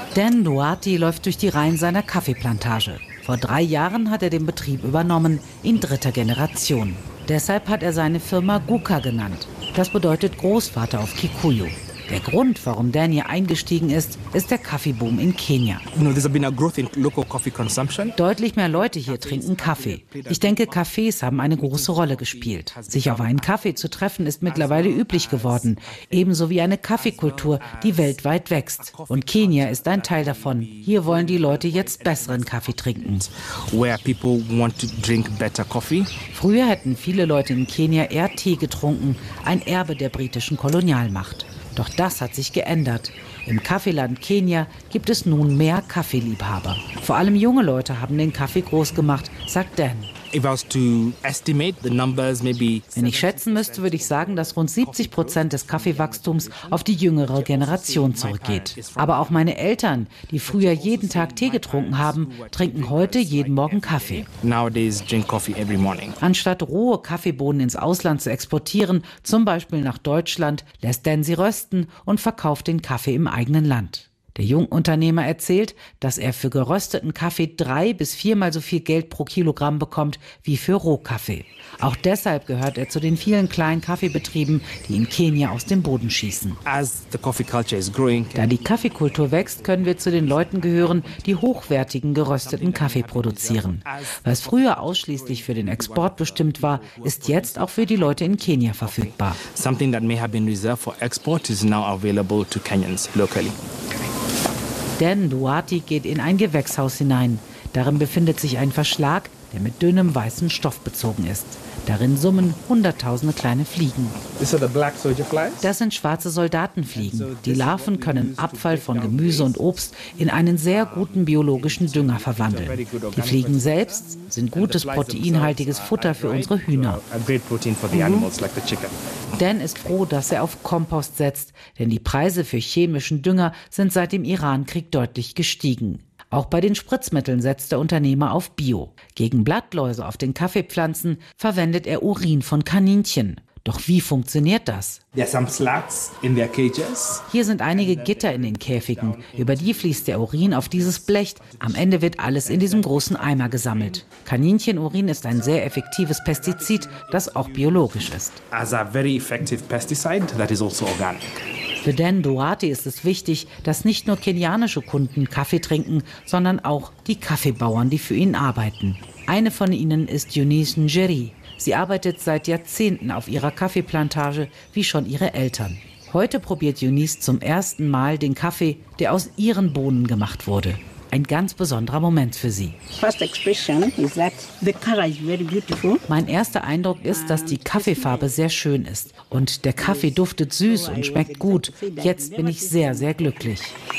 Dan Duarte läuft durch die Reihen seiner Kaffeeplantage. Vor 3 Jahren hat er den Betrieb übernommen, in 3. Generation. Deshalb hat er seine Firma Guka genannt. Das bedeutet Großvater auf Kikuyu. Der Grund, warum Dan hier eingestiegen ist der Kaffeeboom in Kenia. Deutlich mehr Leute hier trinken Kaffee. Ich denke, Cafés haben eine große Rolle gespielt. Sich auf einen Kaffee zu treffen, ist mittlerweile üblich geworden. Ebenso wie eine Kaffeekultur, die weltweit wächst. Und Kenia ist ein Teil davon. Hier wollen die Leute jetzt besseren Kaffee trinken. Früher hätten viele Leute in Kenia eher Tee getrunken, ein Erbe der britischen Kolonialmacht. Doch das hat sich geändert. Im Kaffeeland Kenia gibt es nun mehr Kaffeeliebhaber. Vor allem junge Leute haben den Kaffee groß gemacht, sagt Dan. Wenn ich schätzen müsste, würde ich sagen, dass rund 70% des Kaffeewachstums auf die jüngere Generation zurückgeht. Aber auch meine Eltern, die früher jeden Tag Tee getrunken haben, trinken heute jeden Morgen Kaffee. Anstatt rohe Kaffeebohnen ins Ausland zu exportieren, zum Beispiel nach Deutschland, lässt Dan sie rösten und verkauft den Kaffee im eigenen Land. Der Jungunternehmer erzählt, dass er für gerösteten Kaffee 3- bis 4-mal so viel Geld pro Kilogramm bekommt wie für Rohkaffee. Auch deshalb gehört er zu den vielen kleinen Kaffeebetrieben, die in Kenia aus dem Boden schießen. Da die Kaffeekultur wächst, können wir zu den Leuten gehören, die hochwertigen gerösteten Kaffee produzieren. Was früher ausschließlich für den Export bestimmt war, ist jetzt auch für die Leute in Kenia verfügbar. Something that may have been reserved for export is now available to Kenyans locally. Dan Duarte geht in ein Gewächshaus hinein. Darin befindet sich ein Verschlag, der mit dünnem weißem Stoff bezogen ist. Darin summen hunderttausende kleine Fliegen. Das sind schwarze Soldatenfliegen. Die Larven können Abfall von Gemüse und Obst in einen sehr guten biologischen Dünger verwandeln. Die Fliegen selbst sind gutes proteinhaltiges Futter für unsere Hühner. Dan ist froh, dass er auf Kompost setzt, denn die Preise für chemischen Dünger sind seit dem Irankrieg deutlich gestiegen. Auch bei den Spritzmitteln setzt der Unternehmer auf Bio. Gegen Blattläuse auf den Kaffeepflanzen verwendet er Urin von Kaninchen. Doch wie funktioniert das? Hier sind einige Gitter in den Käfigen. Über die fließt der Urin auf dieses Blech. Am Ende wird alles in diesem großen Eimer gesammelt. Kaninchenurin ist ein sehr effektives Pestizid, das auch biologisch ist. Für Dan Duarte ist es wichtig, dass nicht nur kenianische Kunden Kaffee trinken, sondern auch die Kaffeebauern, die für ihn arbeiten. Eine von ihnen ist Eunice Njeri. Sie arbeitet seit Jahrzehnten auf ihrer Kaffeeplantage, wie schon ihre Eltern. Heute probiert Eunice zum ersten Mal den Kaffee, der aus ihren Bohnen gemacht wurde. Ein ganz besonderer Moment für sie. Mein erster Eindruck ist, dass die Kaffeefarbe sehr schön ist. Und der Kaffee duftet süß und schmeckt gut. Jetzt bin ich sehr, sehr glücklich.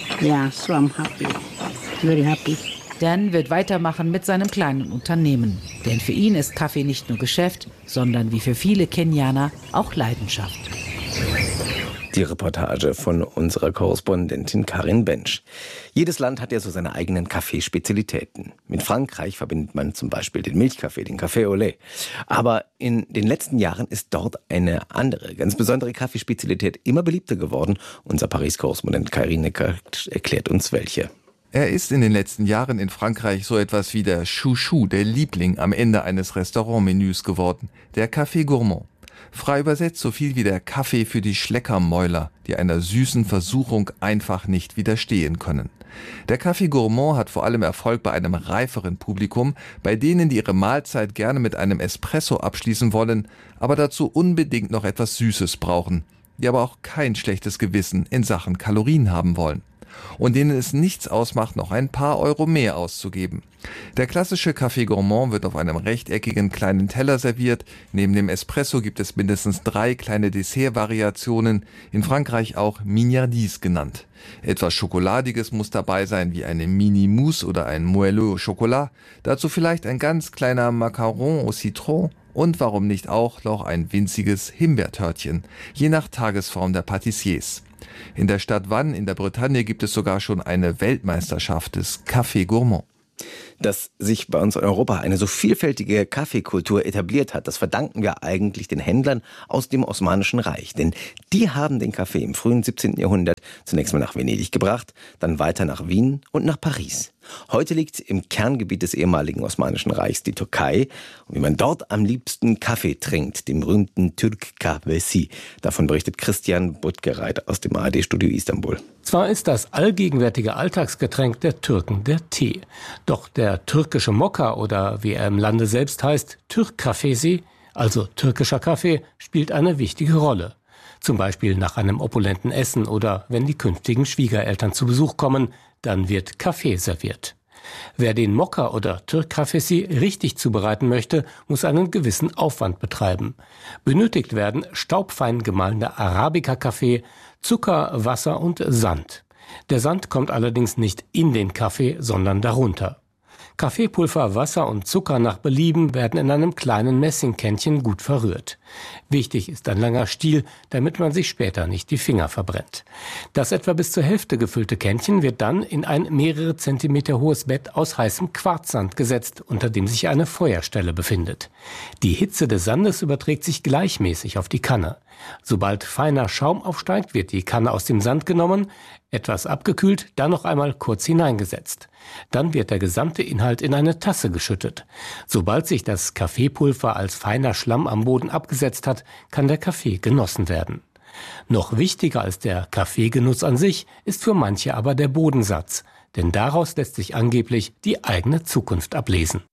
Dan wird weitermachen mit seinem kleinen Unternehmen. Denn für ihn ist Kaffee nicht nur Geschäft, sondern wie für viele Kenianer auch Leidenschaft. Die Reportage von unserer Korrespondentin Karin Bensch. Jedes Land hat ja so seine eigenen Kaffeespezialitäten. Mit Frankreich verbindet man zum Beispiel den Milchkaffee, den Café au lait. Aber in den letzten Jahren ist dort eine andere, ganz besondere Kaffeespezialität immer beliebter geworden. Unser Paris-Korrespondent Karin Neckert erklärt uns welche. Er ist in den letzten Jahren in Frankreich so etwas wie der Chouchou, der Liebling am Ende eines Restaurantmenüs geworden, der Café Gourmand. Frei übersetzt so viel wie der Kaffee für die Schleckermäuler, die einer süßen Versuchung einfach nicht widerstehen können. Der Café Gourmand hat vor allem Erfolg bei einem reiferen Publikum, bei denen, die ihre Mahlzeit gerne mit einem Espresso abschließen wollen, aber dazu unbedingt noch etwas Süßes brauchen, die aber auch kein schlechtes Gewissen in Sachen Kalorien haben wollen. Und denen es nichts ausmacht, noch ein paar Euro mehr auszugeben. Der klassische Café Gourmand wird auf einem rechteckigen kleinen Teller serviert. Neben dem Espresso gibt es mindestens 3 kleine Dessertvariationen, in Frankreich auch Mignardise genannt. Etwas Schokoladiges muss dabei sein, wie eine Mini-Mousse oder ein Moelleux au Chocolat. Dazu vielleicht ein ganz kleiner Macaron au Citron und warum nicht auch noch ein winziges Himbeertörtchen, je nach Tagesform der Patissiers. In der Stadt Vannes in der Bretagne gibt es sogar schon eine Weltmeisterschaft des Café Gourmand. Dass sich bei uns in Europa eine so vielfältige Kaffeekultur etabliert hat, das verdanken wir eigentlich den Händlern aus dem Osmanischen Reich. Denn die haben den Kaffee im frühen 17. Jahrhundert zunächst mal nach Venedig gebracht, dann weiter nach Wien und nach Paris. Heute liegt im Kerngebiet des ehemaligen Osmanischen Reichs die Türkei. Und wie man dort am liebsten Kaffee trinkt, dem berühmten Türk Kahvesi. Davon berichtet Christian Buttgereit aus dem ARD-Studio Istanbul. Zwar ist das allgegenwärtige Alltagsgetränk der Türken der Tee. Doch der türkische Mokka oder wie er im Lande selbst heißt, Türk Kahvesi, also türkischer Kaffee, spielt eine wichtige Rolle. Zum Beispiel nach einem opulenten Essen oder wenn die künftigen Schwiegereltern zu Besuch kommen, dann wird Kaffee serviert. Wer den Mokka oder Türk Kahvesi richtig zubereiten möchte, muss einen gewissen Aufwand betreiben. Benötigt werden staubfein gemahlener Arabica-Kaffee, Zucker, Wasser und Sand. Der Sand kommt allerdings nicht in den Kaffee, sondern darunter. Kaffeepulver, Wasser und Zucker nach Belieben werden in einem kleinen Messingkännchen gut verrührt. Wichtig ist ein langer Stiel, damit man sich später nicht die Finger verbrennt. Das etwa bis zur Hälfte gefüllte Kännchen wird dann in ein mehrere Zentimeter hohes Bett aus heißem Quarzsand gesetzt, unter dem sich eine Feuerstelle befindet. Die Hitze des Sandes überträgt sich gleichmäßig auf die Kanne. Sobald feiner Schaum aufsteigt, wird die Kanne aus dem Sand genommen, etwas abgekühlt, dann noch einmal kurz hineingesetzt. Dann wird der gesamte Inhalt in eine Tasse geschüttet. Sobald sich das Kaffeepulver als feiner Schlamm am Boden abgesetzt hat, kann der Kaffee genossen werden. Noch wichtiger als der Kaffeegenuss an sich ist für manche aber der Bodensatz, denn daraus lässt sich angeblich die eigene Zukunft ablesen.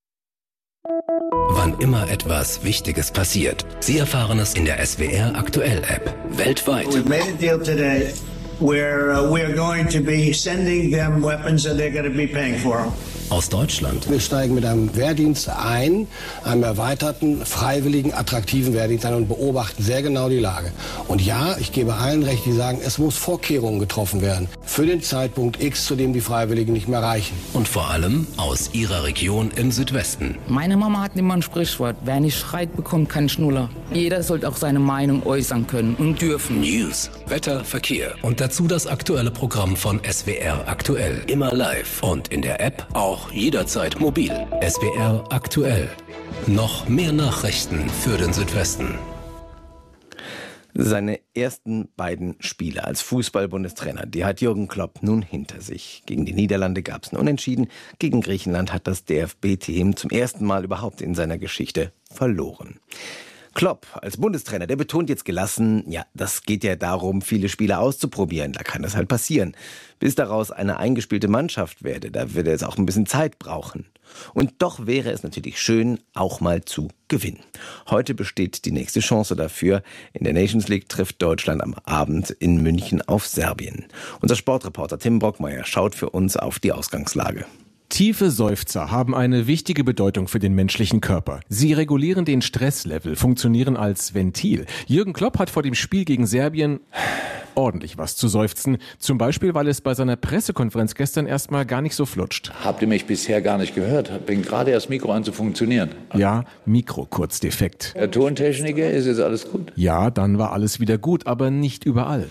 Wann immer etwas Wichtiges passiert, Sie erfahren es in der SWR Aktuell App. Weltweit. We've made a deal today where we are going to be sending them weapons and they're going to be paying for them. Aus Deutschland. Wir steigen mit einem Wehrdienst ein, einem erweiterten, freiwilligen, attraktiven Wehrdienst ein und beobachten sehr genau die Lage. Und ja, ich gebe allen recht, die sagen, es muss Vorkehrungen getroffen werden für den Zeitpunkt X, zu dem die Freiwilligen nicht mehr reichen. Und vor allem aus Ihrer Region im Südwesten. Meine Mama hat immer ein Sprichwort, wer nicht schreit, bekommt keinen Schnuller. Jeder sollte auch seine Meinung äußern können und dürfen. News, Wetter, Verkehr und dazu das aktuelle Programm von SWR Aktuell. Immer live und in der App auch jederzeit mobil. SWR Aktuell. Noch mehr Nachrichten für den Südwesten. Seine ersten beiden Spiele als Fußball-Bundestrainer, die hat Jürgen Klopp nun hinter sich. Gegen die Niederlande gab es ein Unentschieden. Gegen Griechenland hat das DFB-Team zum ersten Mal überhaupt in seiner Geschichte verloren. Klopp als Bundestrainer, der betont jetzt gelassen, ja, das geht ja darum, viele Spiele auszuprobieren. Da kann das halt passieren. Bis daraus eine eingespielte Mannschaft werde, da wird er jetzt auch ein bisschen Zeit brauchen. Und doch wäre es natürlich schön, auch mal zu gewinnen. Heute besteht die nächste Chance dafür. In der Nations League trifft Deutschland am Abend in München auf Serbien. Unser Sportreporter Tim Brockmeier schaut für uns auf die Ausgangslage. Tiefe Seufzer haben eine wichtige Bedeutung für den menschlichen Körper. Sie regulieren den Stresslevel, funktionieren als Ventil. Jürgen Klopp hat vor dem Spiel gegen Serbien ordentlich was zu seufzen. Zum Beispiel, weil es bei seiner Pressekonferenz gestern erstmal gar nicht so flutscht. Habt ihr mich bisher gar nicht gehört? Bin gerade erst Mikro an zu funktionieren. Ja, Mikro kurz defekt. Herr Tontechniker, ist jetzt alles gut? Ja, dann war alles wieder gut, aber nicht überall.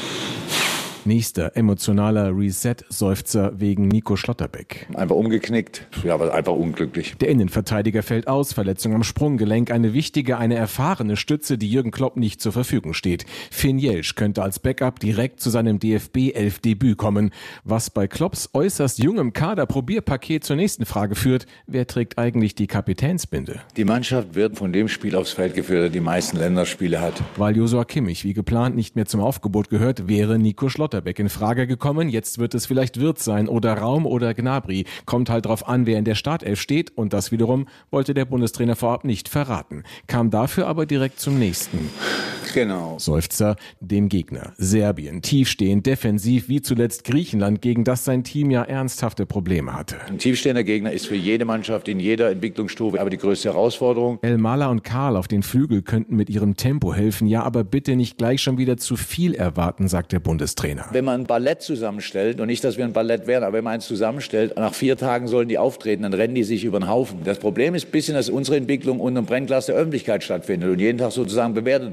Nächster emotionaler Reset-Seufzer wegen Nico Schlotterbeck. Einfach umgeknickt, ja, aber einfach unglücklich. Der Innenverteidiger fällt aus, Verletzung am Sprunggelenk, eine wichtige, eine erfahrene Stütze, die Jürgen Klopp nicht zur Verfügung steht. Finn Jelsch könnte als Backup direkt zu seinem DFB-11-Debüt kommen. Was bei Klopps äußerst jungem Kader-Probierpaket zur nächsten Frage führt, wer trägt eigentlich die Kapitänsbinde? Die Mannschaft wird von dem Spiel aufs Feld geführt, der die meisten Länderspiele hat. Weil Joshua Kimmich wie geplant nicht mehr zum Aufgebot gehört, wäre Nico Schlotterbeck in Frage gekommen. Jetzt wird es vielleicht Wirtz sein oder Raum oder Gnabry. Kommt halt drauf an, wer in der Startelf steht. Und das wiederum wollte der Bundestrainer vorab nicht verraten. Kam dafür aber direkt zum nächsten. Genau. Seufzer, dem Gegner. Serbien, tiefstehend, defensiv, wie zuletzt Griechenland, gegen das sein Team ja ernsthafte Probleme hatte. Ein tiefstehender Gegner ist für jede Mannschaft in jeder Entwicklungsstufe aber die größte Herausforderung. Elmala und Karl auf den Flügel könnten mit ihrem Tempo helfen. Ja, aber bitte nicht gleich schon wieder zu viel erwarten, sagt der Bundestrainer. Wenn man ein Ballett zusammenstellt, und nicht, dass wir ein Ballett wären, aber wenn man eins zusammenstellt, nach 4 Tagen sollen die auftreten, dann rennen die sich über den Haufen. Das Problem ist ein bisschen, dass unsere Entwicklung unter dem Brennglas der Öffentlichkeit stattfindet und jeden Tag sozusagen bewertet wird. Aber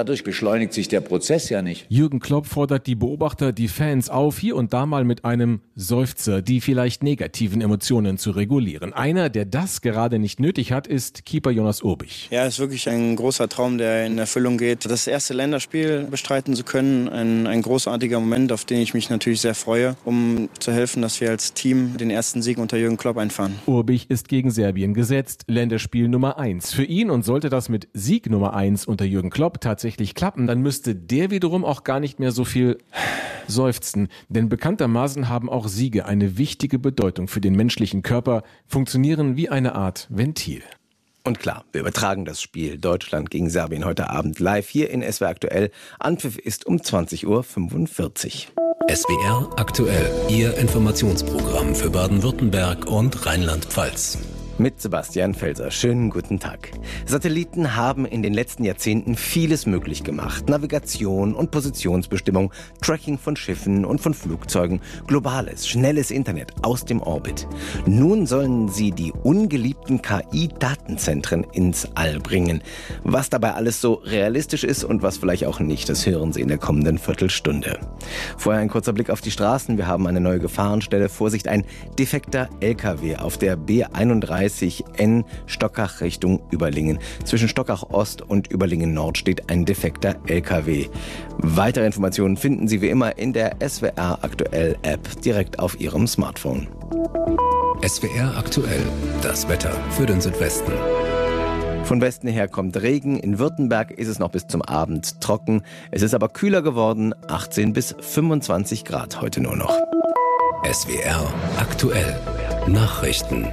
dadurch beschleunigt sich der Prozess ja nicht. Jürgen Klopp fordert die Beobachter, die Fans auf, hier und da mal mit einem Seufzer die vielleicht negativen Emotionen zu regulieren. Einer, der das gerade nicht nötig hat, ist Keeper Jonas Urbich. Ja, es ist wirklich ein großer Traum, der in Erfüllung geht. Das erste Länderspiel bestreiten zu können, ein großartiger Moment, auf den ich mich natürlich sehr freue, um zu helfen, dass wir als Team den ersten Sieg unter Jürgen Klopp einfahren. Urbich ist gegen Serbien gesetzt, Länderspiel Nummer 1 für ihn, und sollte das mit Sieg Nummer 1 unter Jürgen Klopp tatsächlich klappen, dann müsste der wiederum auch gar nicht mehr so viel seufzen, denn bekanntermaßen haben auch Siege eine wichtige Bedeutung für den menschlichen Körper, funktionieren wie eine Art Ventil. Und klar, wir übertragen das Spiel Deutschland gegen Serbien heute Abend live hier in SWR Aktuell. Anpfiff ist um 20:45 Uhr. SWR Aktuell, Ihr Informationsprogramm für Baden-Württemberg und Rheinland-Pfalz. Mit Sebastian Felser. Schönen guten Tag. Satelliten haben in den letzten Jahrzehnten vieles möglich gemacht. Navigation und Positionsbestimmung, Tracking von Schiffen und von Flugzeugen, globales, schnelles Internet aus dem Orbit. Nun sollen sie die ungeliebten KI-Datenzentren ins All bringen. Was dabei alles so realistisch ist und was vielleicht auch nicht, das hören Sie in der kommenden Viertelstunde. Vorher ein kurzer Blick auf die Straßen. Wir haben eine neue Gefahrenstelle. Vorsicht, ein defekter LKW auf der B31 N Stockach Richtung Überlingen. Zwischen Stockach Ost und Überlingen Nord steht ein defekter LKW. Weitere Informationen finden Sie wie immer in der SWR Aktuell App direkt auf Ihrem Smartphone. SWR Aktuell, das Wetter für den Südwesten. Von Westen her kommt Regen. In Württemberg ist es noch bis zum Abend trocken. Es ist aber kühler geworden, 18 bis 25 Grad heute nur noch. SWR Aktuell, Nachrichten.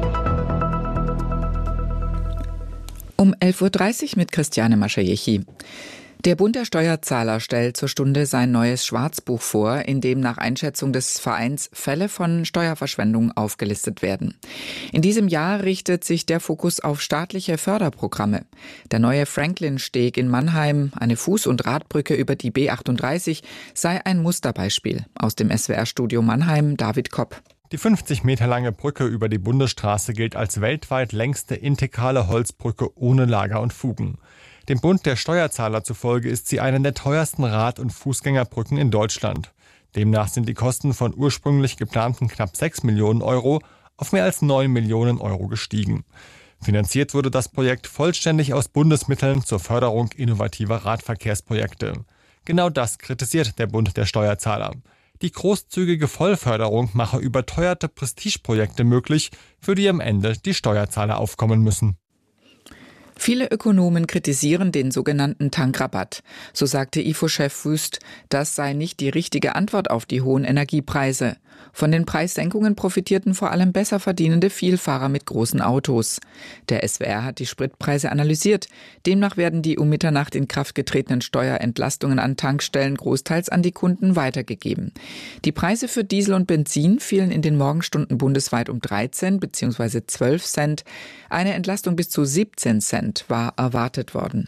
Um 11.30 Uhr mit Christiane Maschajechi. Der Bund der Steuerzahler stellt zur Stunde sein neues Schwarzbuch vor, in dem nach Einschätzung des Vereins Fälle von Steuerverschwendung aufgelistet werden. In diesem Jahr richtet sich der Fokus auf staatliche Förderprogramme. Der neue Franklin-Steg in Mannheim, eine Fuß- und Radbrücke über die B38, sei ein Musterbeispiel. Aus dem SWR-Studio Mannheim, David Kopp. Die 50 Meter lange Brücke über die Bundesstraße gilt als weltweit längste integrale Holzbrücke ohne Lager und Fugen. Dem Bund der Steuerzahler zufolge ist sie eine der teuersten Rad- und Fußgängerbrücken in Deutschland. Demnach sind die Kosten von ursprünglich geplanten knapp 6 Millionen Euro auf mehr als 9 Millionen Euro gestiegen. Finanziert wurde das Projekt vollständig aus Bundesmitteln zur Förderung innovativer Radverkehrsprojekte. Genau das kritisiert der Bund der Steuerzahler. Die großzügige Vollförderung mache überteuerte Prestigeprojekte möglich, für die am Ende die Steuerzahler aufkommen müssen. Viele Ökonomen kritisieren den sogenannten Tankrabatt. So sagte IFO-Chef Wüst, das sei nicht die richtige Antwort auf die hohen Energiepreise. Von den Preissenkungen profitierten vor allem besser verdienende Vielfahrer mit großen Autos. Der SWR hat die Spritpreise analysiert. Demnach werden die um Mitternacht in Kraft getretenen Steuerentlastungen an Tankstellen großteils an die Kunden weitergegeben. Die Preise für Diesel und Benzin fielen in den Morgenstunden bundesweit um 13 bzw. 12 Cent. Eine Entlastung bis zu 17 Cent war erwartet worden.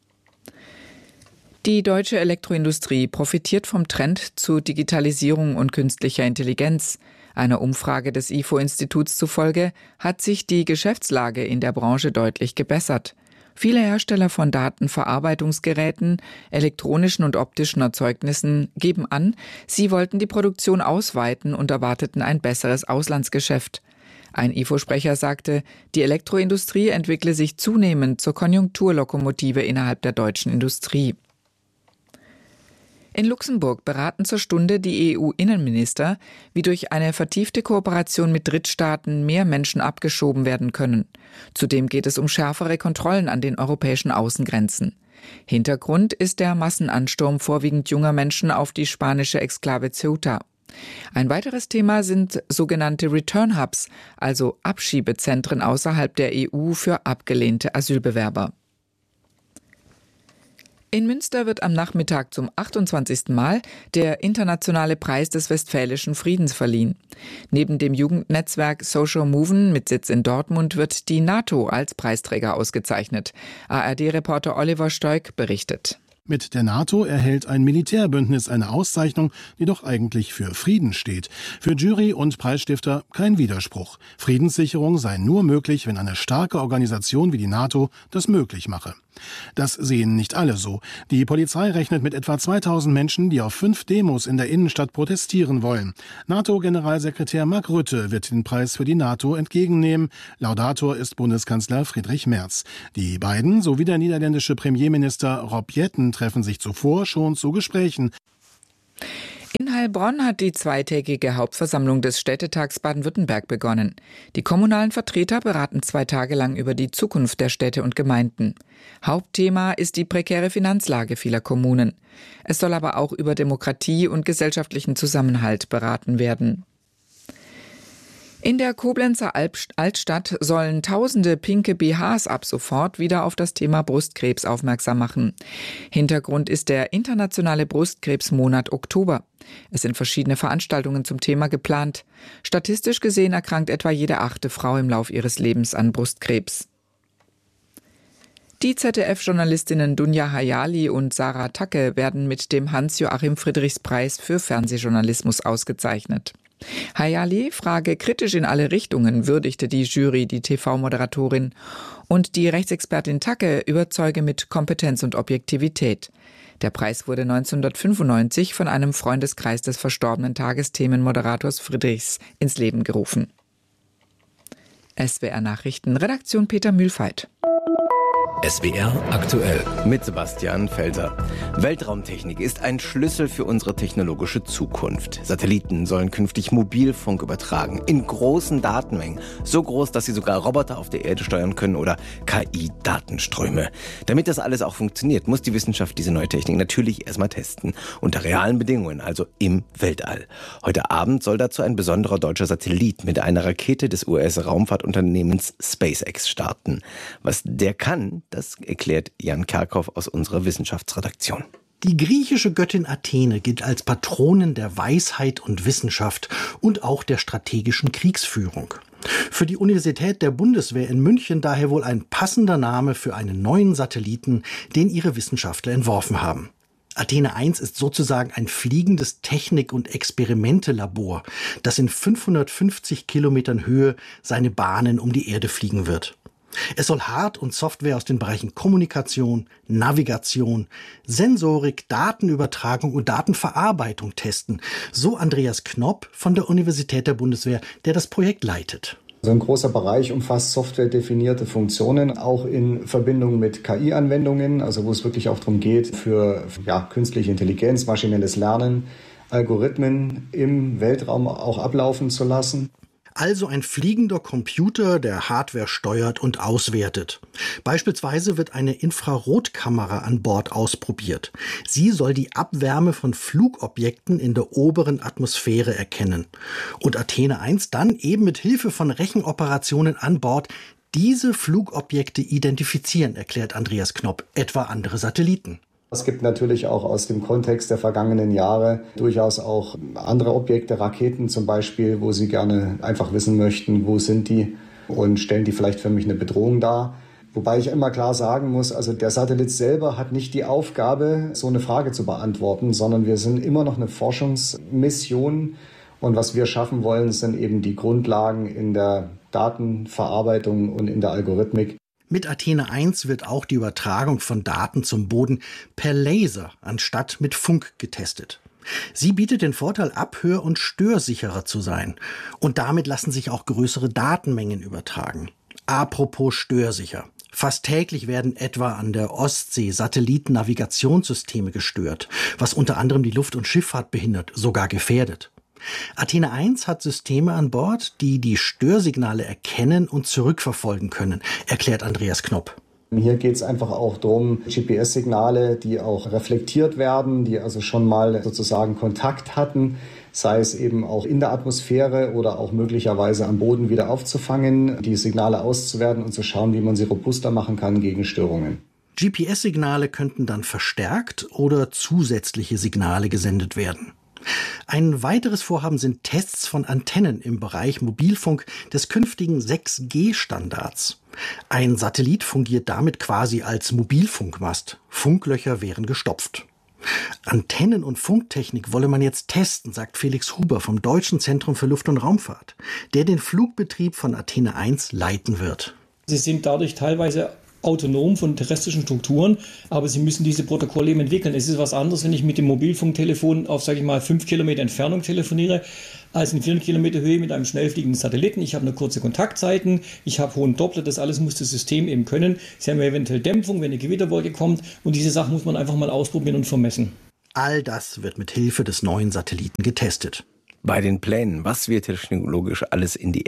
Die deutsche Elektroindustrie profitiert vom Trend zu Digitalisierung und künstlicher Intelligenz. Einer Umfrage des IFO-Instituts zufolge hat sich die Geschäftslage in der Branche deutlich gebessert. Viele Hersteller von Datenverarbeitungsgeräten, elektronischen und optischen Erzeugnissen geben an, sie wollten die Produktion ausweiten und erwarteten ein besseres Auslandsgeschäft. Ein IFO-Sprecher sagte, die Elektroindustrie entwickle sich zunehmend zur Konjunkturlokomotive innerhalb der deutschen Industrie. In Luxemburg beraten zur Stunde die EU-Innenminister, wie durch eine vertiefte Kooperation mit Drittstaaten mehr Menschen abgeschoben werden können. Zudem geht es um schärfere Kontrollen an den europäischen Außengrenzen. Hintergrund ist der Massenansturm vorwiegend junger Menschen auf die spanische Exklave Ceuta. Ein weiteres Thema sind sogenannte Return Hubs, also Abschiebezentren außerhalb der EU für abgelehnte Asylbewerber. In Münster wird am Nachmittag zum 28. Mal der internationale Preis des Westfälischen Friedens verliehen. Neben dem Jugendnetzwerk Social Moven mit Sitz in Dortmund wird die NATO als Preisträger ausgezeichnet. ARD-Reporter Oliver Stoik berichtet. Mit der NATO erhält ein Militärbündnis eine Auszeichnung, die doch eigentlich für Frieden steht. Für Jury und Preisstifter kein Widerspruch. Friedenssicherung sei nur möglich, wenn eine starke Organisation wie die NATO das möglich mache. Das sehen nicht alle so. Die Polizei rechnet mit etwa 2000 Menschen, die auf 5 Demos in der Innenstadt protestieren wollen. NATO-Generalsekretär Mark Rutte wird den Preis für die NATO entgegennehmen. Laudator ist Bundeskanzler Friedrich Merz. Die beiden sowie der niederländische Premierminister Rob Jetten treffen sich zuvor schon zu Gesprächen. In Heilbronn hat die zweitägige Hauptversammlung des Städtetags Baden-Württemberg begonnen. Die kommunalen Vertreter beraten 2 Tage lang über die Zukunft der Städte und Gemeinden. Hauptthema ist die prekäre Finanzlage vieler Kommunen. Es soll aber auch über Demokratie und gesellschaftlichen Zusammenhalt beraten werden. In der Koblenzer Altstadt sollen tausende pinke BHs ab sofort wieder auf das Thema Brustkrebs aufmerksam machen. Hintergrund ist der internationale Brustkrebsmonat Oktober. Es sind verschiedene Veranstaltungen zum Thema geplant. Statistisch gesehen erkrankt etwa jede 8. Frau im Lauf ihres Lebens an Brustkrebs. Die ZDF-Journalistinnen Dunja Hayali und Sarah Tacke werden mit dem Hans-Joachim-Friedrichs-Preis für Fernsehjournalismus ausgezeichnet. Hayali frage kritisch in alle Richtungen, würdigte die Jury die TV-Moderatorin, und die Rechtsexpertin Tacke überzeuge mit Kompetenz und Objektivität. Der Preis wurde 1995 von einem Freundeskreis des verstorbenen Tagesthemenmoderators Friedrichs ins Leben gerufen. SWR Nachrichten, Redaktion Peter Mühlfeit. SWR aktuell. Mit Sebastian Felser. Weltraumtechnik ist ein Schlüssel für unsere technologische Zukunft. Satelliten sollen künftig Mobilfunk übertragen, in großen Datenmengen. So groß, dass sie sogar Roboter auf der Erde steuern können oder KI-Datenströme. Damit das alles auch funktioniert, muss die Wissenschaft diese neue Technik natürlich erstmal testen. Unter realen Bedingungen, also im Weltall. Heute Abend soll dazu ein besonderer deutscher Satellit mit einer Rakete des US-Raumfahrtunternehmens SpaceX starten. Was der kann, das erklärt Jan Kerkhoff aus unserer Wissenschaftsredaktion. Die griechische Göttin Athene gilt als Patronin der Weisheit und Wissenschaft und auch der strategischen Kriegsführung. Für die Universität der Bundeswehr in München daher wohl ein passender Name für einen neuen Satelliten, den ihre Wissenschaftler entworfen haben. Athene 1 ist sozusagen ein fliegendes Technik- und Experimente-Labor, das in 550 Kilometern Höhe seine Bahnen um die Erde fliegen wird. Es soll Hard- und Software aus den Bereichen Kommunikation, Navigation, Sensorik, Datenübertragung und Datenverarbeitung testen. So Andreas Knopp von der Universität der Bundeswehr, der das Projekt leitet. So ein großer Bereich umfasst softwaredefinierte Funktionen, auch in Verbindung mit KI-Anwendungen, also wo es wirklich auch darum geht, für künstliche Intelligenz, maschinelles Lernen, Algorithmen im Weltraum auch ablaufen zu lassen. Also ein fliegender Computer, der Hardware steuert und auswertet. Beispielsweise wird eine Infrarotkamera an Bord ausprobiert. Sie soll die Abwärme von Flugobjekten in der oberen Atmosphäre erkennen. Und Athene 1 dann eben mit Hilfe von Rechenoperationen an Bord diese Flugobjekte identifizieren, erklärt Andreas Knopp, etwa andere Satelliten. Es gibt natürlich auch aus dem Kontext der vergangenen Jahre durchaus auch andere Objekte, Raketen zum Beispiel, wo Sie gerne einfach wissen möchten, wo sind die und stellen die vielleicht für mich eine Bedrohung dar. Wobei ich immer klar sagen muss, also der Satellit selber hat nicht die Aufgabe, so eine Frage zu beantworten, sondern wir sind immer noch eine Forschungsmission. Und was wir schaffen wollen, sind eben die Grundlagen in der Datenverarbeitung und in der Algorithmik. Mit Athene 1 wird auch die Übertragung von Daten zum Boden per Laser anstatt mit Funk getestet. Sie bietet den Vorteil, abhör- und störsicherer zu sein. Und damit lassen sich auch größere Datenmengen übertragen. Apropos störsicher. Fast täglich werden etwa an der Ostsee Satellitennavigationssysteme gestört, was unter anderem die Luft- und Schifffahrt behindert, sogar gefährdet. Athene 1 hat Systeme an Bord, die die Störsignale erkennen und zurückverfolgen können, erklärt Andreas Knopp. Hier geht es einfach auch darum, GPS-Signale, die auch reflektiert werden, die also schon mal sozusagen Kontakt hatten, sei es eben auch in der Atmosphäre oder auch möglicherweise am Boden wieder aufzufangen, die Signale auszuwerten und zu schauen, wie man sie robuster machen kann gegen Störungen. GPS-Signale könnten dann verstärkt oder zusätzliche Signale gesendet werden. Ein weiteres Vorhaben sind Tests von Antennen im Bereich Mobilfunk des künftigen 6G-Standards. Ein Satellit fungiert damit quasi als Mobilfunkmast. Funklöcher wären gestopft. Antennen- und Funktechnik wolle man jetzt testen, sagt Felix Huber vom Deutschen Zentrum für Luft- und Raumfahrt, der den Flugbetrieb von Athene 1 leiten wird. Sie sind dadurch teilweise autonom von terrestrischen Strukturen, aber sie müssen diese Protokolle eben entwickeln. Es ist was anderes, wenn ich mit dem Mobilfunktelefon auf, 5 Kilometer Entfernung telefoniere, als in 400 Kilometer Höhe mit einem schnellfliegenden Satelliten. Ich habe eine kurze Kontaktzeiten, ich habe hohen Doppler, das alles muss das System eben können. Sie haben eventuell Dämpfung, wenn eine Gewitterwolke kommt, und diese Sachen muss man einfach mal ausprobieren und vermessen. All das wird mit Hilfe des neuen Satelliten getestet. Bei den Plänen, was wir technologisch alles in die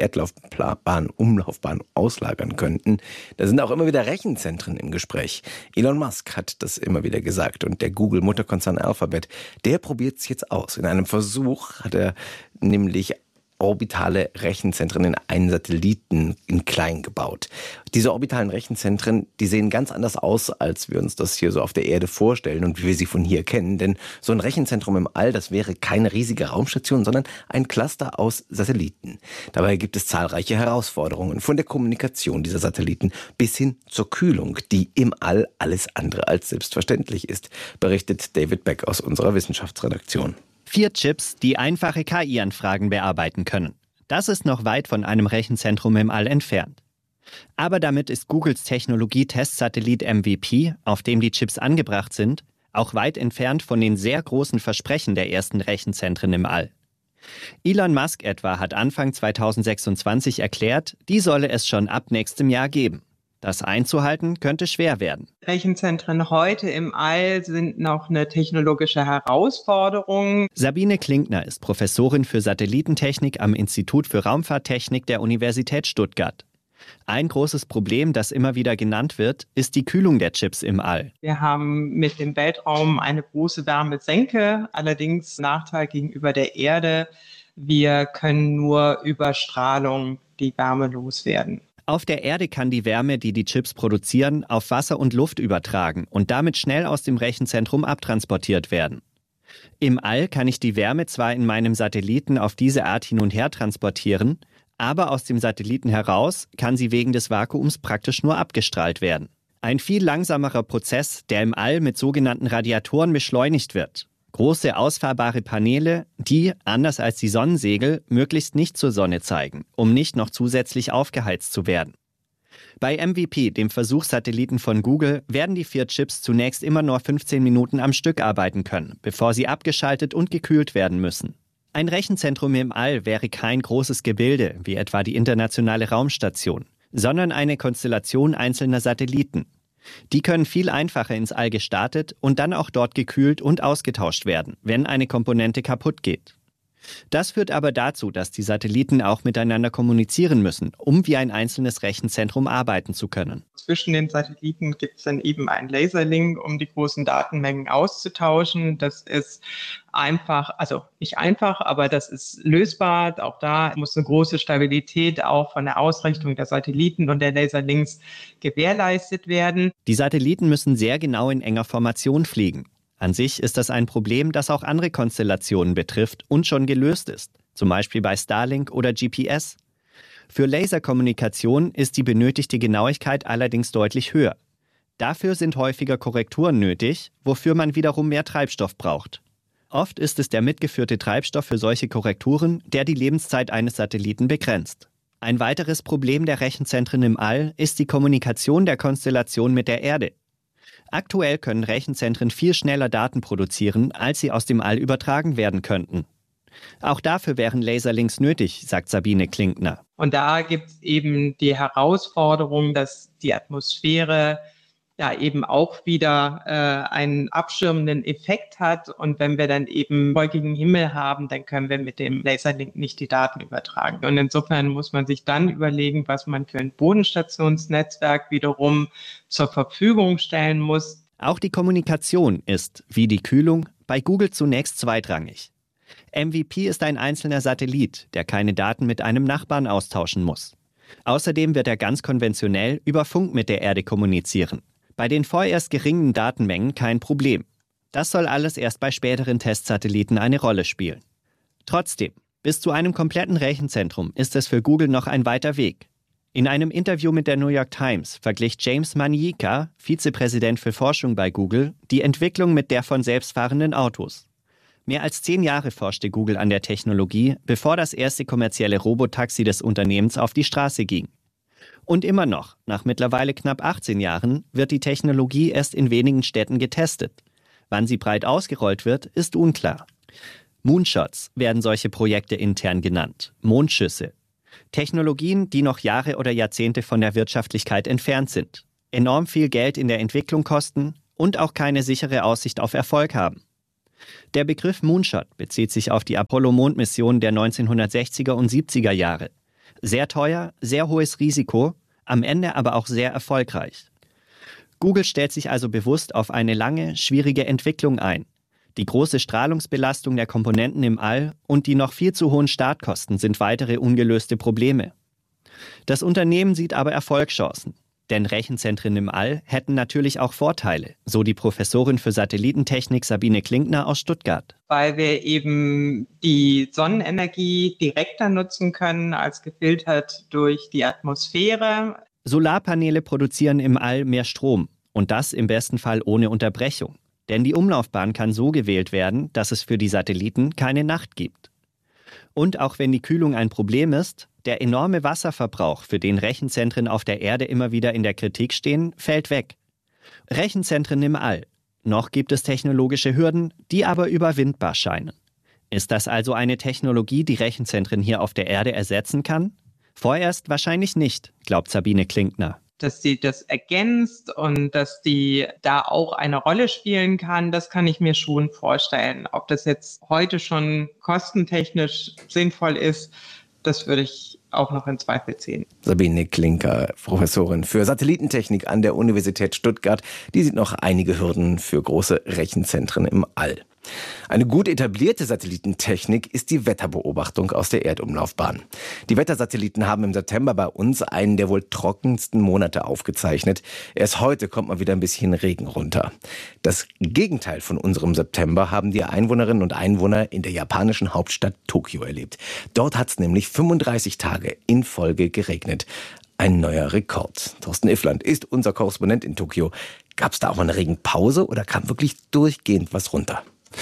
Umlaufbahn auslagern könnten, da sind auch immer wieder Rechenzentren im Gespräch. Elon Musk hat das immer wieder gesagt und der Google-Mutterkonzern Alphabet, der probiert es jetzt aus. In einem Versuch hat er nämlich orbitale Rechenzentren in einen Satelliten in klein gebaut. Diese orbitalen Rechenzentren, die sehen ganz anders aus, als wir uns das hier so auf der Erde vorstellen und wie wir sie von hier kennen. Denn so ein Rechenzentrum im All, das wäre keine riesige Raumstation, sondern ein Cluster aus Satelliten. Dabei gibt es zahlreiche Herausforderungen, von der Kommunikation dieser Satelliten bis hin zur Kühlung, die im All alles andere als selbstverständlich ist, berichtet David Beck aus unserer Wissenschaftsredaktion. 4 Chips, die einfache KI-Anfragen bearbeiten können. Das ist noch weit von einem Rechenzentrum im All entfernt. Aber damit ist Googles Technologie-Testsatellit MVP, auf dem die Chips angebracht sind, auch weit entfernt von den sehr großen Versprechen der ersten Rechenzentren im All. Elon Musk etwa hat Anfang 2026 erklärt, die solle es schon ab nächstem Jahr geben. Das einzuhalten könnte schwer werden. Rechenzentren heute im All sind noch eine technologische Herausforderung. Sabine Klinkner ist Professorin für Satellitentechnik am Institut für Raumfahrttechnik der Universität Stuttgart. Ein großes Problem, das immer wieder genannt wird, ist die Kühlung der Chips im All. Wir haben mit dem Weltraum eine große Wärmesenke, allerdings Nachteil gegenüber der Erde. Wir können nur über Strahlung die Wärme loswerden. Auf der Erde kann die Wärme, die die Chips produzieren, auf Wasser und Luft übertragen und damit schnell aus dem Rechenzentrum abtransportiert werden. Im All kann ich die Wärme zwar in meinem Satelliten auf diese Art hin und her transportieren, aber aus dem Satelliten heraus kann sie wegen des Vakuums praktisch nur abgestrahlt werden. Ein viel langsamerer Prozess, der im All mit sogenannten Radiatoren beschleunigt wird. Große ausfahrbare Paneele, die, anders als die Sonnensegel, möglichst nicht zur Sonne zeigen, um nicht noch zusätzlich aufgeheizt zu werden. Bei MVP, dem Versuchssatelliten von Google, werden die 4 Chips zunächst immer nur 15 Minuten am Stück arbeiten können, bevor sie abgeschaltet und gekühlt werden müssen. Ein Rechenzentrum im All wäre kein großes Gebilde, wie etwa die Internationale Raumstation, sondern eine Konstellation einzelner Satelliten. Die können viel einfacher ins All gestartet und dann auch dort gekühlt und ausgetauscht werden, wenn eine Komponente kaputt geht. Das führt aber dazu, dass die Satelliten auch miteinander kommunizieren müssen, um wie ein einzelnes Rechenzentrum arbeiten zu können. Zwischen den Satelliten gibt es dann eben einen Laserlink, um die großen Datenmengen auszutauschen. Das ist einfach, also nicht einfach, aber das ist lösbar. Auch da muss eine große Stabilität auch von der Ausrichtung der Satelliten und der Laserlinks gewährleistet werden. Die Satelliten müssen sehr genau in enger Formation fliegen. An sich ist das ein Problem, das auch andere Konstellationen betrifft und schon gelöst ist, zum Beispiel bei Starlink oder GPS. Für Laserkommunikation ist die benötigte Genauigkeit allerdings deutlich höher. Dafür sind häufiger Korrekturen nötig, wofür man wiederum mehr Treibstoff braucht. Oft ist es der mitgeführte Treibstoff für solche Korrekturen, der die Lebenszeit eines Satelliten begrenzt. Ein weiteres Problem der Rechenzentren im All ist die Kommunikation der Konstellation mit der Erde. Aktuell können Rechenzentren viel schneller Daten produzieren, als sie aus dem All übertragen werden könnten. Auch dafür wären Laserlinks nötig, sagt Sabine Klinkner. Und da gibt es eben die Herausforderung, dass die Atmosphäre ja eben auch wieder einen abschirmenden Effekt hat. Und wenn wir dann eben wolkigen Himmel haben, dann können wir mit dem Laserlink nicht die Daten übertragen. Und insofern muss man sich dann überlegen, was man für ein Bodenstationsnetzwerk wiederum zur Verfügung stellen muss. Auch die Kommunikation ist, wie die Kühlung, bei Google zunächst zweitrangig. MVP ist ein einzelner Satellit, der keine Daten mit einem Nachbarn austauschen muss. Außerdem wird er ganz konventionell über Funk mit der Erde kommunizieren. Bei den vorerst geringen Datenmengen kein Problem. Das soll alles erst bei späteren Testsatelliten eine Rolle spielen. Trotzdem, bis zu einem kompletten Rechenzentrum ist es für Google noch ein weiter Weg. In einem Interview mit der New York Times verglich James Manyika, Vizepräsident für Forschung bei Google, die Entwicklung mit der von selbstfahrenden Autos. Mehr als 10 Jahre forschte Google an der Technologie, bevor das erste kommerzielle Robotaxi des Unternehmens auf die Straße ging. Und immer noch, nach mittlerweile knapp 18 Jahren, wird die Technologie erst in wenigen Städten getestet. Wann sie breit ausgerollt wird, ist unklar. Moonshots werden solche Projekte intern genannt, Mondschüsse. Technologien, die noch Jahre oder Jahrzehnte von der Wirtschaftlichkeit entfernt sind, enorm viel Geld in der Entwicklung kosten und auch keine sichere Aussicht auf Erfolg haben. Der Begriff Moonshot bezieht sich auf die Apollo-Mondmission der 1960er und 70er Jahre. Sehr teuer, sehr hohes Risiko, am Ende aber auch sehr erfolgreich. Google stellt sich also bewusst auf eine lange, schwierige Entwicklung ein. Die große Strahlungsbelastung der Komponenten im All und die noch viel zu hohen Startkosten sind weitere ungelöste Probleme. Das Unternehmen sieht aber Erfolgschancen. Denn Rechenzentren im All hätten natürlich auch Vorteile, so die Professorin für Satellitentechnik Sabine Klinkner aus Stuttgart. Weil wir eben die Sonnenenergie direkter nutzen können als gefiltert durch die Atmosphäre. Solarpaneele produzieren im All mehr Strom und das im besten Fall ohne Unterbrechung. Denn die Umlaufbahn kann so gewählt werden, dass es für die Satelliten keine Nacht gibt. Und auch wenn die Kühlung ein Problem ist, der enorme Wasserverbrauch, für den Rechenzentren auf der Erde immer wieder in der Kritik stehen, fällt weg. Rechenzentren im All. Noch gibt es technologische Hürden, die aber überwindbar scheinen. Ist das also eine Technologie, die Rechenzentren hier auf der Erde ersetzen kann? Vorerst wahrscheinlich nicht, glaubt Sabine Klinkner. Dass sie das ergänzt und dass die da auch eine Rolle spielen kann, das kann ich mir schon vorstellen. Ob das jetzt heute schon kostentechnisch sinnvoll ist, das würde ich auch noch in Zweifel ziehen. Sabine Klinkner, Professorin für Satellitentechnik an der Universität Stuttgart, die sieht noch einige Hürden für große Rechenzentren im All. Eine gut etablierte Satellitentechnik ist die Wetterbeobachtung aus der Erdumlaufbahn. Die Wettersatelliten haben im September bei uns einen der wohl trockensten Monate aufgezeichnet. Erst heute kommt mal wieder ein bisschen Regen runter. Das Gegenteil von unserem September haben die Einwohnerinnen und Einwohner in der japanischen Hauptstadt Tokio erlebt. Dort hat es nämlich 35 Tage in Folge geregnet. Ein neuer Rekord. Thorsten Iffland ist unser Korrespondent in Tokio. Gab es da auch mal eine Regenpause oder kam wirklich durchgehend was runter?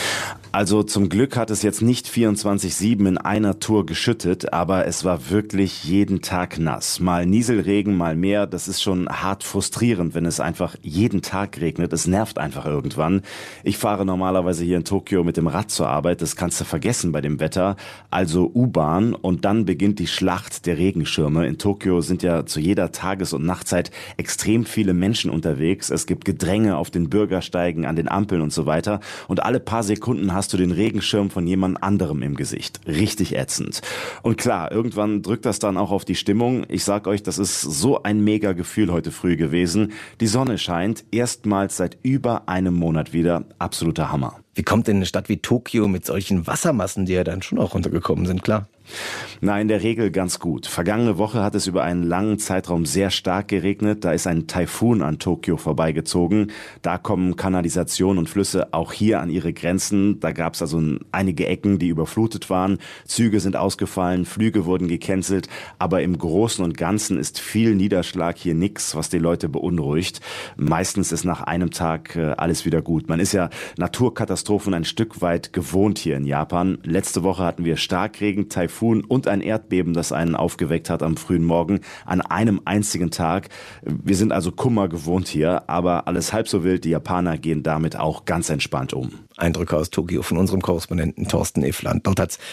Also zum Glück hat es jetzt nicht 24/7 in einer Tour geschüttet, aber es war wirklich jeden Tag nass. Mal Nieselregen, mal mehr. Das ist schon hart frustrierend, wenn es einfach jeden Tag regnet. Es nervt einfach irgendwann. Ich fahre normalerweise hier in Tokio mit dem Rad zur Arbeit. Das kannst du vergessen bei dem Wetter. Also U-Bahn und dann beginnt die Schlacht der Regenschirme. In Tokio sind ja zu jeder Tages- und Nachtzeit extrem viele Menschen unterwegs. Es gibt Gedränge auf den Bürgersteigen, an den Ampeln und so weiter. Und alle paar Sekunden hast du den Regenschirm von jemand anderem im Gesicht. Richtig ätzend. Und klar, irgendwann drückt das dann auch auf die Stimmung. Ich sag euch, das ist so ein mega Gefühl heute früh gewesen. Die Sonne scheint erstmals seit über einem Monat wieder. Absoluter Hammer. Wie kommt denn eine Stadt wie Tokio mit solchen Wassermassen, die ja dann schon auch runtergekommen sind, klar? Na, in der Regel ganz gut. Vergangene Woche hat es über einen langen Zeitraum sehr stark geregnet. Da ist ein Taifun an Tokio vorbeigezogen. Da kommen Kanalisation und Flüsse auch hier an ihre Grenzen. Da gab es also einige Ecken, die überflutet waren. Züge sind ausgefallen, Flüge wurden gecancelt. Aber im Großen und Ganzen ist viel Niederschlag hier nichts, was die Leute beunruhigt. Meistens ist nach einem Tag alles wieder gut. Man ist ja Naturkatastrophen ein Stück weit gewohnt hier in Japan. Letzte Woche hatten wir Starkregen, Taifun und ein Erdbeben, das einen aufgeweckt hat am frühen Morgen an einem einzigen Tag. Wir sind also Kummer gewohnt hier, aber alles halb so wild. Die Japaner gehen damit auch ganz entspannt um. Eindrücke aus Tokio von unserem Korrespondenten Thorsten Iffland. Dort hat es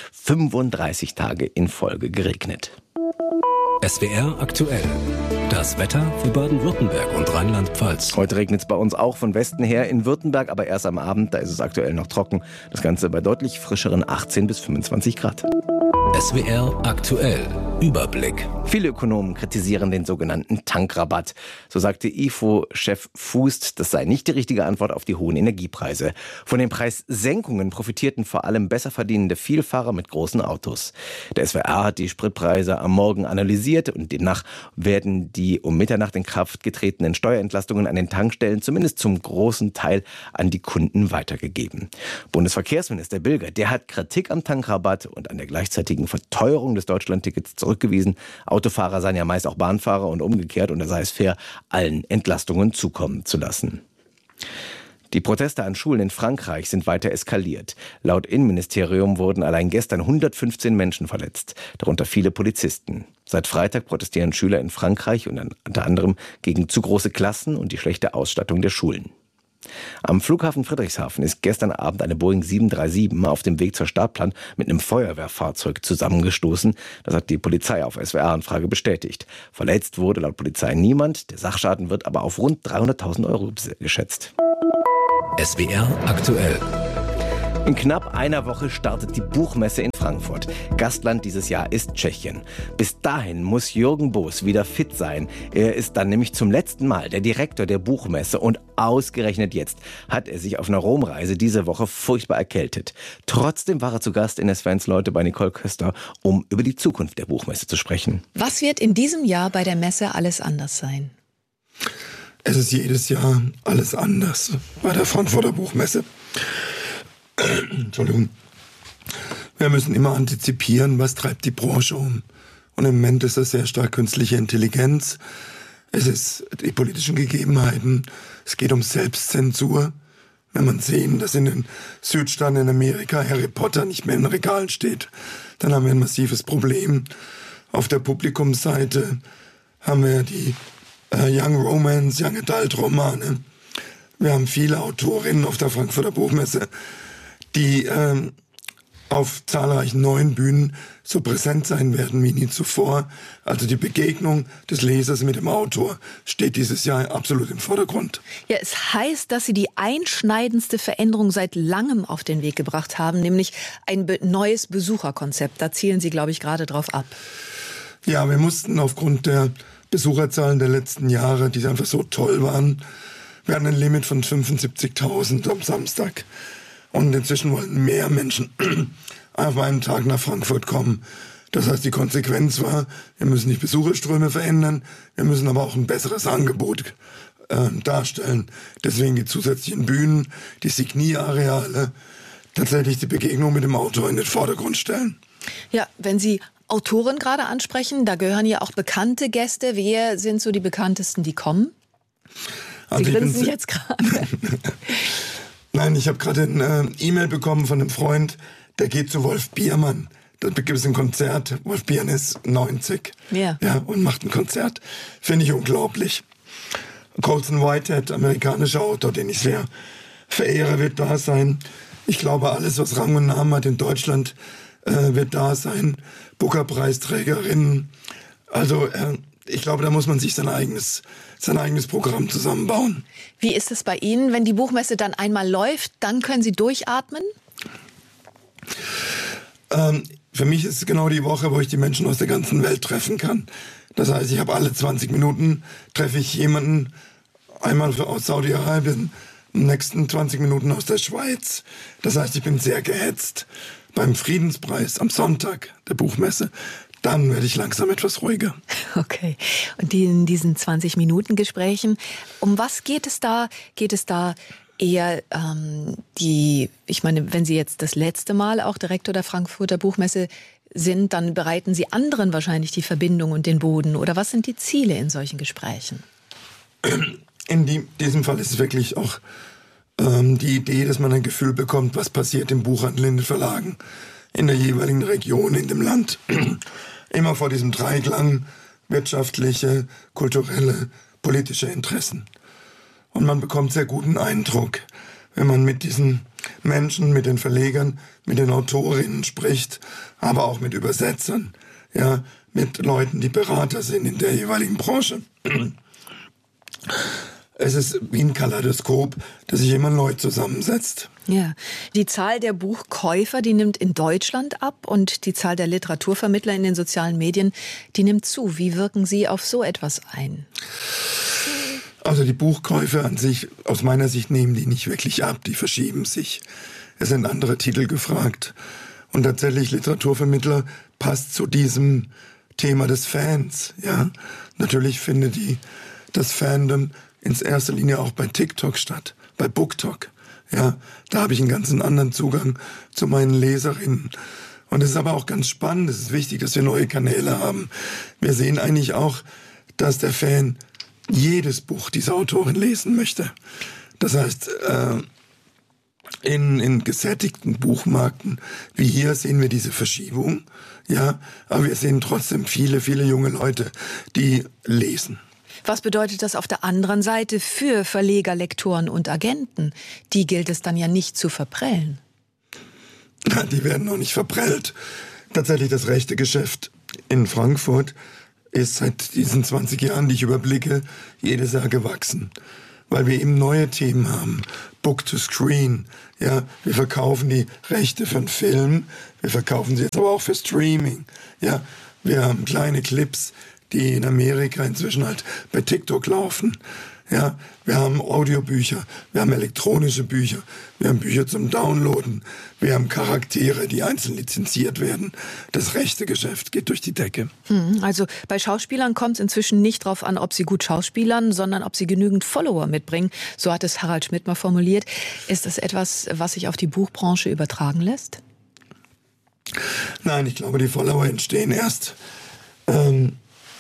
35 Tage in Folge geregnet. SWR aktuell. Das Wetter für Baden-Württemberg und Rheinland-Pfalz. Heute regnet es bei uns auch von Westen her in Württemberg, aber erst am Abend, da ist es aktuell noch trocken. Das Ganze bei deutlich frischeren 18 bis 25 Grad. SWR aktuell. Überblick. Viele Ökonomen kritisieren den sogenannten Tankrabatt. So sagte IFO-Chef Fußt, das sei nicht die richtige Antwort auf die hohen Energiepreise. Von den Preissenkungen profitierten vor allem besser verdienende Vielfahrer mit großen Autos. Der SWR hat die Spritpreise am Morgen analysiert und demnach werden die um Mitternacht in Kraft getretenen Steuerentlastungen an den Tankstellen zumindest zum großen Teil an die Kunden weitergegeben. Bundesverkehrsminister Bilger, der hat Kritik am Tankrabatt und an der gleichzeitigen Verteuerung des Deutschlandtickets zurückgewiesen. Autofahrer seien ja meist auch Bahnfahrer und umgekehrt und da sei es fair, allen Entlastungen zukommen zu lassen. Die Proteste an Schulen in Frankreich sind weiter eskaliert. Laut Innenministerium wurden allein gestern 115 Menschen verletzt, darunter viele Polizisten. Seit Freitag protestieren Schüler in Frankreich und unter anderem gegen zu große Klassen und die schlechte Ausstattung der Schulen. Am Flughafen Friedrichshafen ist gestern Abend eine Boeing 737 auf dem Weg zur Startplan mit einem Feuerwehrfahrzeug zusammengestoßen. Das hat die Polizei auf SWR-Anfrage bestätigt. Verletzt wurde laut Polizei niemand. Der Sachschaden wird aber auf rund 300.000 Euro geschätzt. SWR aktuell. In knapp einer Woche startet die Buchmesse in Frankfurt. Gastland dieses Jahr ist Tschechien. Bis dahin muss Jürgen Boos wieder fit sein. Er ist dann nämlich zum letzten Mal der Direktor der Buchmesse und ausgerechnet jetzt hat er sich auf einer Romreise diese Woche furchtbar erkältet. Trotzdem war er zu Gast in SWR Leute bei Nicole Köster, um über die Zukunft der Buchmesse zu sprechen. Was wird in diesem Jahr bei der Messe alles anders sein? Es ist jedes Jahr alles anders bei der Frankfurter Buchmesse. Entschuldigung. Wir müssen immer antizipieren, was treibt die Branche um. Und im Moment ist das sehr stark künstliche Intelligenz. Es ist die politischen Gegebenheiten. Es geht um Selbstzensur. Wenn man sehen, dass in den Südstaaten in Amerika Harry Potter nicht mehr in Regalen steht, dann haben wir ein massives Problem. Auf der Publikumsseite haben wir die Young Romance, Young Adult Romane. Wir haben viele Autorinnen auf der Frankfurter Buchmesse, die auf zahlreichen neuen Bühnen so präsent sein werden wie nie zuvor. Also die Begegnung des Lesers mit dem Autor steht dieses Jahr absolut im Vordergrund. Ja, es heißt, dass Sie die einschneidendste Veränderung seit langem auf den Weg gebracht haben, nämlich ein neues Besucherkonzept. Da zielen Sie, glaube ich, gerade drauf ab. Ja, wir mussten aufgrund der Besucherzahlen der letzten Jahre, die einfach so toll waren, wir hatten ein Limit von 75.000 am Samstag. Und inzwischen wollen mehr Menschen auf einen Tag nach Frankfurt kommen. Das heißt, die Konsequenz war, wir müssen die Besucherströme verändern, wir müssen aber auch ein besseres Angebot darstellen. Deswegen die zusätzlichen Bühnen, die Signieareale, tatsächlich die Begegnung mit dem Autor in den Vordergrund stellen. Ja, wenn Sie Autoren gerade ansprechen, da gehören ja auch bekannte Gäste. Wer sind so die bekanntesten, die kommen? Sie grinsen jetzt gerade. Nein, ich habe gerade eine E-Mail bekommen von einem Freund, der geht zu Wolf Biermann. Da gibt es ein Konzert. Wolf Biermann ist 90. Ja, und macht ein Konzert. Finde ich unglaublich. Colson Whitehead, amerikanischer Autor, den ich sehr verehre, wird da sein. Ich glaube, alles, was Rang und Namen hat in Deutschland, wird da sein. Booker-Preisträgerinnen. Also ich glaube, da muss man sich sein eigenes Programm zusammenbauen. Wie ist es bei Ihnen, wenn die Buchmesse dann einmal läuft, dann können Sie durchatmen? Für mich ist es genau die Woche, wo ich die Menschen aus der ganzen Welt treffen kann. Das heißt, ich habe alle 20 Minuten treffe ich jemanden, einmal aus Saudi-Arabien, im nächsten 20 Minuten aus der Schweiz. Das heißt, ich bin sehr gehetzt. Beim Friedenspreis am Sonntag der Buchmesse, dann werde ich langsam etwas ruhiger. Okay. Und in diesen 20-Minuten-Gesprächen, um was geht es da? Geht es da eher ich meine, wenn Sie jetzt das letzte Mal auch Direktor der Frankfurter Buchmesse sind, dann bereiten Sie anderen wahrscheinlich die Verbindung und den Boden. Oder was sind die Ziele in solchen Gesprächen? In diesem Fall ist es wirklich auch die Idee, dass man ein Gefühl bekommt, was passiert im Buchhandel, in den Verlagen, in der jeweiligen Region, in dem Land. Immer vor diesem Dreiklang wirtschaftliche, kulturelle, politische Interessen. Und man bekommt sehr guten Eindruck, wenn man mit diesen Menschen, mit den Verlegern, mit den Autorinnen spricht, aber auch mit Übersetzern, ja, mit Leuten, die Berater sind in der jeweiligen Branche. Es ist wie ein Kaleidoskop, das sich immer neu zusammensetzt. Ja, die Zahl der Buchkäufer, die nimmt in Deutschland ab und die Zahl der Literaturvermittler in den sozialen Medien, die nimmt zu. Wie wirken Sie auf so etwas ein? Also die Buchkäufe an sich, aus meiner Sicht, nehmen die nicht wirklich ab, die verschieben sich. Es sind andere Titel gefragt. Und tatsächlich Literaturvermittler passt zu diesem Thema des Fans. Ja, natürlich findet das Fandom in erster Linie auch bei TikTok statt, bei BookTok. Ja, da habe ich einen ganz anderen Zugang zu meinen Leserinnen. Und es ist aber auch ganz spannend, es ist wichtig, dass wir neue Kanäle haben. Wir sehen eigentlich auch, dass der Fan jedes Buch dieser Autorin lesen möchte. Das heißt, in gesättigten Buchmärkten wie hier sehen wir diese Verschiebung, ja, aber wir sehen trotzdem viele, viele junge Leute, die lesen. Was bedeutet das auf der anderen Seite für Verleger, Lektoren und Agenten? Die gilt es dann ja nicht zu verprellen. Die werden noch nicht verprellt. Tatsächlich das rechte Geschäft in Frankfurt ist seit diesen 20 Jahren, die ich überblicke, jedes Jahr gewachsen. Weil wir eben neue Themen haben. Book to Screen. Ja, wir verkaufen die Rechte für einen Film. Wir verkaufen sie jetzt aber auch für Streaming. Ja, wir haben kleine Clips, die in Amerika inzwischen halt bei TikTok laufen. Ja, wir haben Audiobücher, wir haben elektronische Bücher, wir haben Bücher zum Downloaden, wir haben Charaktere, die einzeln lizenziert werden. Das rechte Geschäft geht durch die Decke. Also bei Schauspielern kommt es inzwischen nicht darauf an, ob sie gut schauspielern, sondern ob sie genügend Follower mitbringen. So hat es Harald Schmidt mal formuliert. Ist das etwas, was sich auf die Buchbranche übertragen lässt? Nein, ich glaube, die Follower entstehen erst, wenn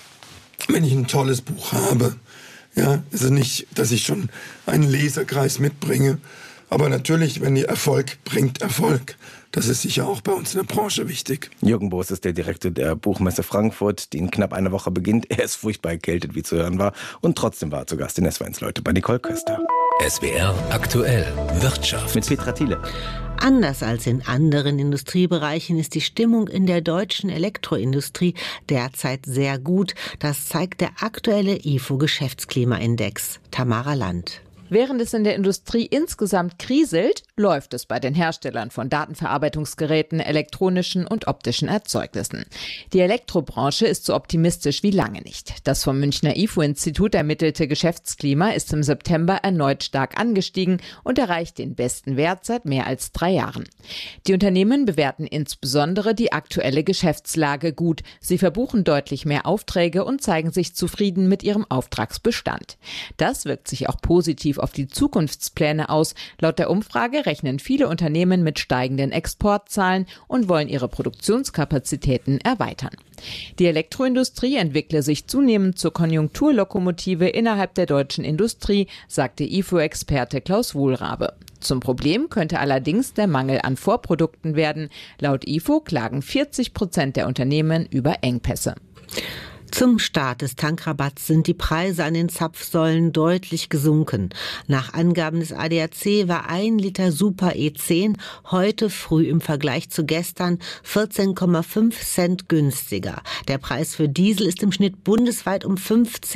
ich ein tolles Buch habe. Ja, es ist nicht, dass ich schon einen Leserkreis mitbringe, aber natürlich, wenn die Erfolg bringt Erfolg. Das ist sicher auch bei uns in der Branche wichtig. Jürgen Boos ist der Direktor der Buchmesse Frankfurt, die in knapp einer Woche beginnt. Er ist furchtbar erkältet, wie zu hören war, und trotzdem war er zu Gast in SWR1 Leute bei Nicole Köster. SWR aktuell Wirtschaft mit Petra Thiele. Anders als in anderen Industriebereichen ist die Stimmung in der deutschen Elektroindustrie derzeit sehr gut. Das zeigt der aktuelle IFO-Geschäftsklimaindex. Tamara Land. Während es in der Industrie insgesamt kriselt, läuft es bei den Herstellern von Datenverarbeitungsgeräten, elektronischen und optischen Erzeugnissen. Die Elektrobranche ist so optimistisch wie lange nicht. Das vom Münchner IFO-Institut ermittelte Geschäftsklima ist im September erneut stark angestiegen und erreicht den besten Wert seit mehr als 3 Jahren. Die Unternehmen bewerten insbesondere die aktuelle Geschäftslage gut. Sie verbuchen deutlich mehr Aufträge und zeigen sich zufrieden mit ihrem Auftragsbestand. Das wirkt sich auch positiv auf die Zukunftspläne aus. Laut der Umfrage rechnen viele Unternehmen mit steigenden Exportzahlen und wollen ihre Produktionskapazitäten erweitern. Die Elektroindustrie entwickle sich zunehmend zur Konjunkturlokomotive innerhalb der deutschen Industrie, sagte IFO-Experte Klaus Wohlrabe. Zum Problem könnte allerdings der Mangel an Vorprodukten werden. Laut IFO klagen 40% der Unternehmen über Engpässe. Zum Start des Tankrabatts sind die Preise an den Zapfsäulen deutlich gesunken. Nach Angaben des ADAC war 1 Liter Super E10 heute früh im Vergleich zu gestern 14,5 Cent günstiger. Der Preis für Diesel ist im Schnitt bundesweit um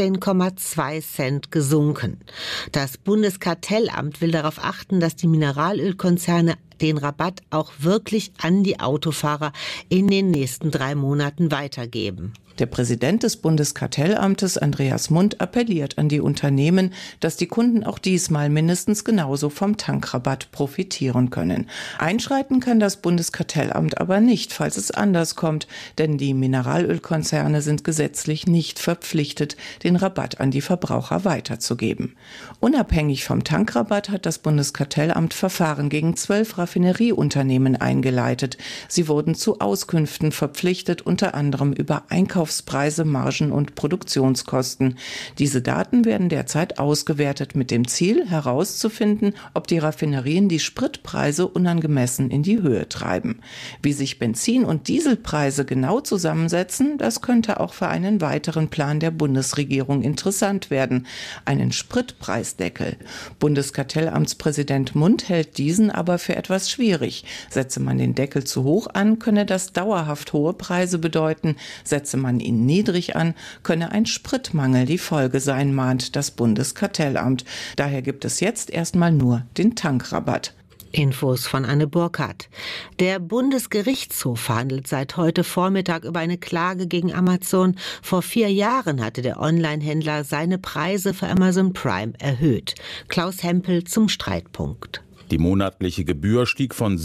15,2 Cent gesunken. Das Bundeskartellamt will darauf achten, dass die Mineralölkonzerne den Rabatt auch wirklich an die Autofahrer in den nächsten 3 Monaten weitergeben. Der Präsident des Bundeskartellamtes, Andreas Mund, appelliert an die Unternehmen, dass die Kunden auch diesmal mindestens genauso vom Tankrabatt profitieren können. Einschreiten kann das Bundeskartellamt aber nicht, falls es anders kommt, denn die Mineralölkonzerne sind gesetzlich nicht verpflichtet, den Rabatt an die Verbraucher weiterzugeben. Unabhängig vom Tankrabatt hat das Bundeskartellamt Verfahren gegen 12 Raffinerieunternehmen eingeleitet. Sie wurden zu Auskünften verpflichtet, unter anderem über Einkaufspreise, Margen und Produktionskosten. Diese Daten werden derzeit ausgewertet mit dem Ziel, herauszufinden, ob die Raffinerien die Spritpreise unangemessen in die Höhe treiben. Wie sich Benzin- und Dieselpreise genau zusammensetzen, das könnte auch für einen weiteren Plan der Bundesregierung interessant werden. Einen Spritpreisdeckel. Bundeskartellamtspräsident Mund hält diesen aber für etwas schwierig. Setze man den Deckel zu hoch an, könne das dauerhaft hohe Preise bedeuten. Setze man ihn niedrig an, könne ein Spritmangel die Folge sein, mahnt das Bundeskartellamt. Daher gibt es jetzt erstmal nur den Tankrabatt. Infos von Anne Burkhardt. Der Bundesgerichtshof verhandelt seit heute Vormittag über eine Klage gegen Amazon. Vor 4 Jahren hatte der Onlinehändler seine Preise für Amazon Prime erhöht. Klaus Hempel zum Streitpunkt. Die monatliche Gebühr stieg von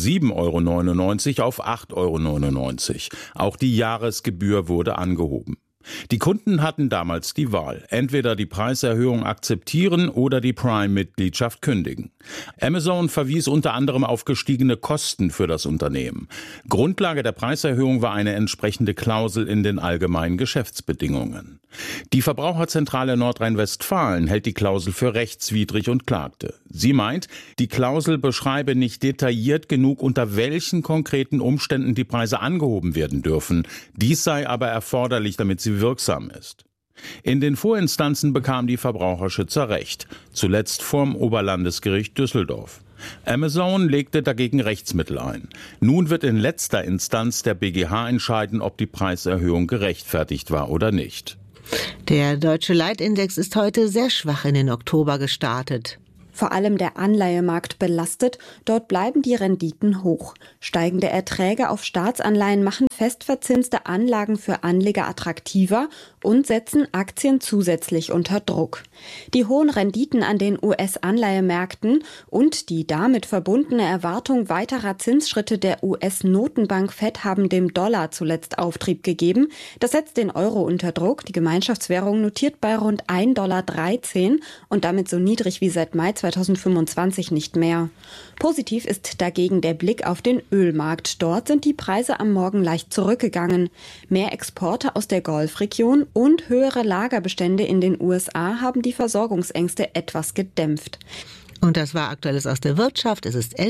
7,99 € auf 8,99 €. Auch die Jahresgebühr wurde angehoben. Die Kunden hatten damals die Wahl, entweder die Preiserhöhung akzeptieren oder die Prime-Mitgliedschaft kündigen. Amazon verwies unter anderem auf gestiegene Kosten für das Unternehmen. Grundlage der Preiserhöhung war eine entsprechende Klausel in den allgemeinen Geschäftsbedingungen. Die Verbraucherzentrale Nordrhein-Westfalen hält die Klausel für rechtswidrig und klagte. Sie meint, die Klausel beschreibe nicht detailliert genug, unter welchen konkreten Umständen die Preise angehoben werden dürfen. Dies sei aber erforderlich, damit sie wirksam ist. In den Vorinstanzen bekamen die Verbraucherschützer Recht, zuletzt vorm Oberlandesgericht Düsseldorf. Amazon legte dagegen Rechtsmittel ein. Nun wird in letzter Instanz der BGH entscheiden, ob die Preiserhöhung gerechtfertigt war oder nicht. Der deutsche Leitindex ist heute sehr schwach in den Oktober gestartet. Vor allem der Anleihemarkt belastet, dort bleiben die Renditen hoch. Steigende Erträge auf Staatsanleihen machen festverzinste Anlagen für Anleger attraktiver und setzen Aktien zusätzlich unter Druck. Die hohen Renditen an den US-Anleihemärkten und die damit verbundene Erwartung weiterer Zinsschritte der US-Notenbank Fed haben dem Dollar zuletzt Auftrieb gegeben. Das setzt den Euro unter Druck. Die Gemeinschaftswährung notiert bei rund 1,13 $ und damit so niedrig wie seit Mai 2025 nicht mehr. Positiv ist dagegen der Blick auf den Ölmarkt. Dort sind die Preise am Morgen leicht zurückgegangen. Mehr Exporte aus der Golfregion und höhere Lagerbestände in den USA haben die Versorgungsängste etwas gedämpft. Und das war Aktuelles aus der Wirtschaft. Es ist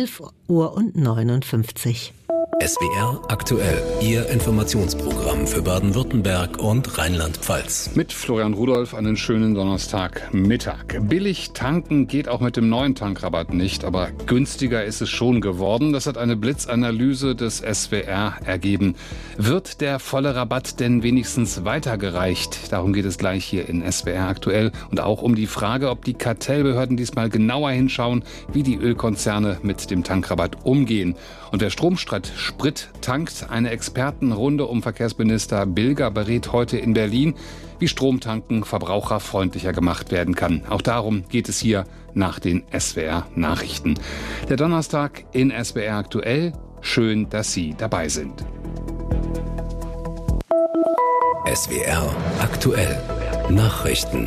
11:59 Uhr. SWR aktuell, Ihr Informationsprogramm für Baden-Württemberg und Rheinland-Pfalz. Mit Florian Rudolph einen schönen Donnerstagmittag. Billig tanken geht auch mit dem neuen Tankrabatt nicht, aber günstiger ist es schon geworden. Das hat eine Blitzanalyse des SWR ergeben. Wird der volle Rabatt denn wenigstens weitergereicht? Darum geht es gleich hier in SWR aktuell und auch um die Frage, ob die Kartellbehörden diesmal genauer hinschauen, wie die Ölkonzerne mit dem Tankrabatt umgehen. Und der Stromstreit Sprit tankt. Eine Expertenrunde um Verkehrsminister Bilger berät heute in Berlin, wie Stromtanken verbraucherfreundlicher gemacht werden kann. Auch darum geht es hier nach den SWR-Nachrichten. Der Donnerstag in SWR aktuell. Schön, dass Sie dabei sind. SWR aktuell. Nachrichten.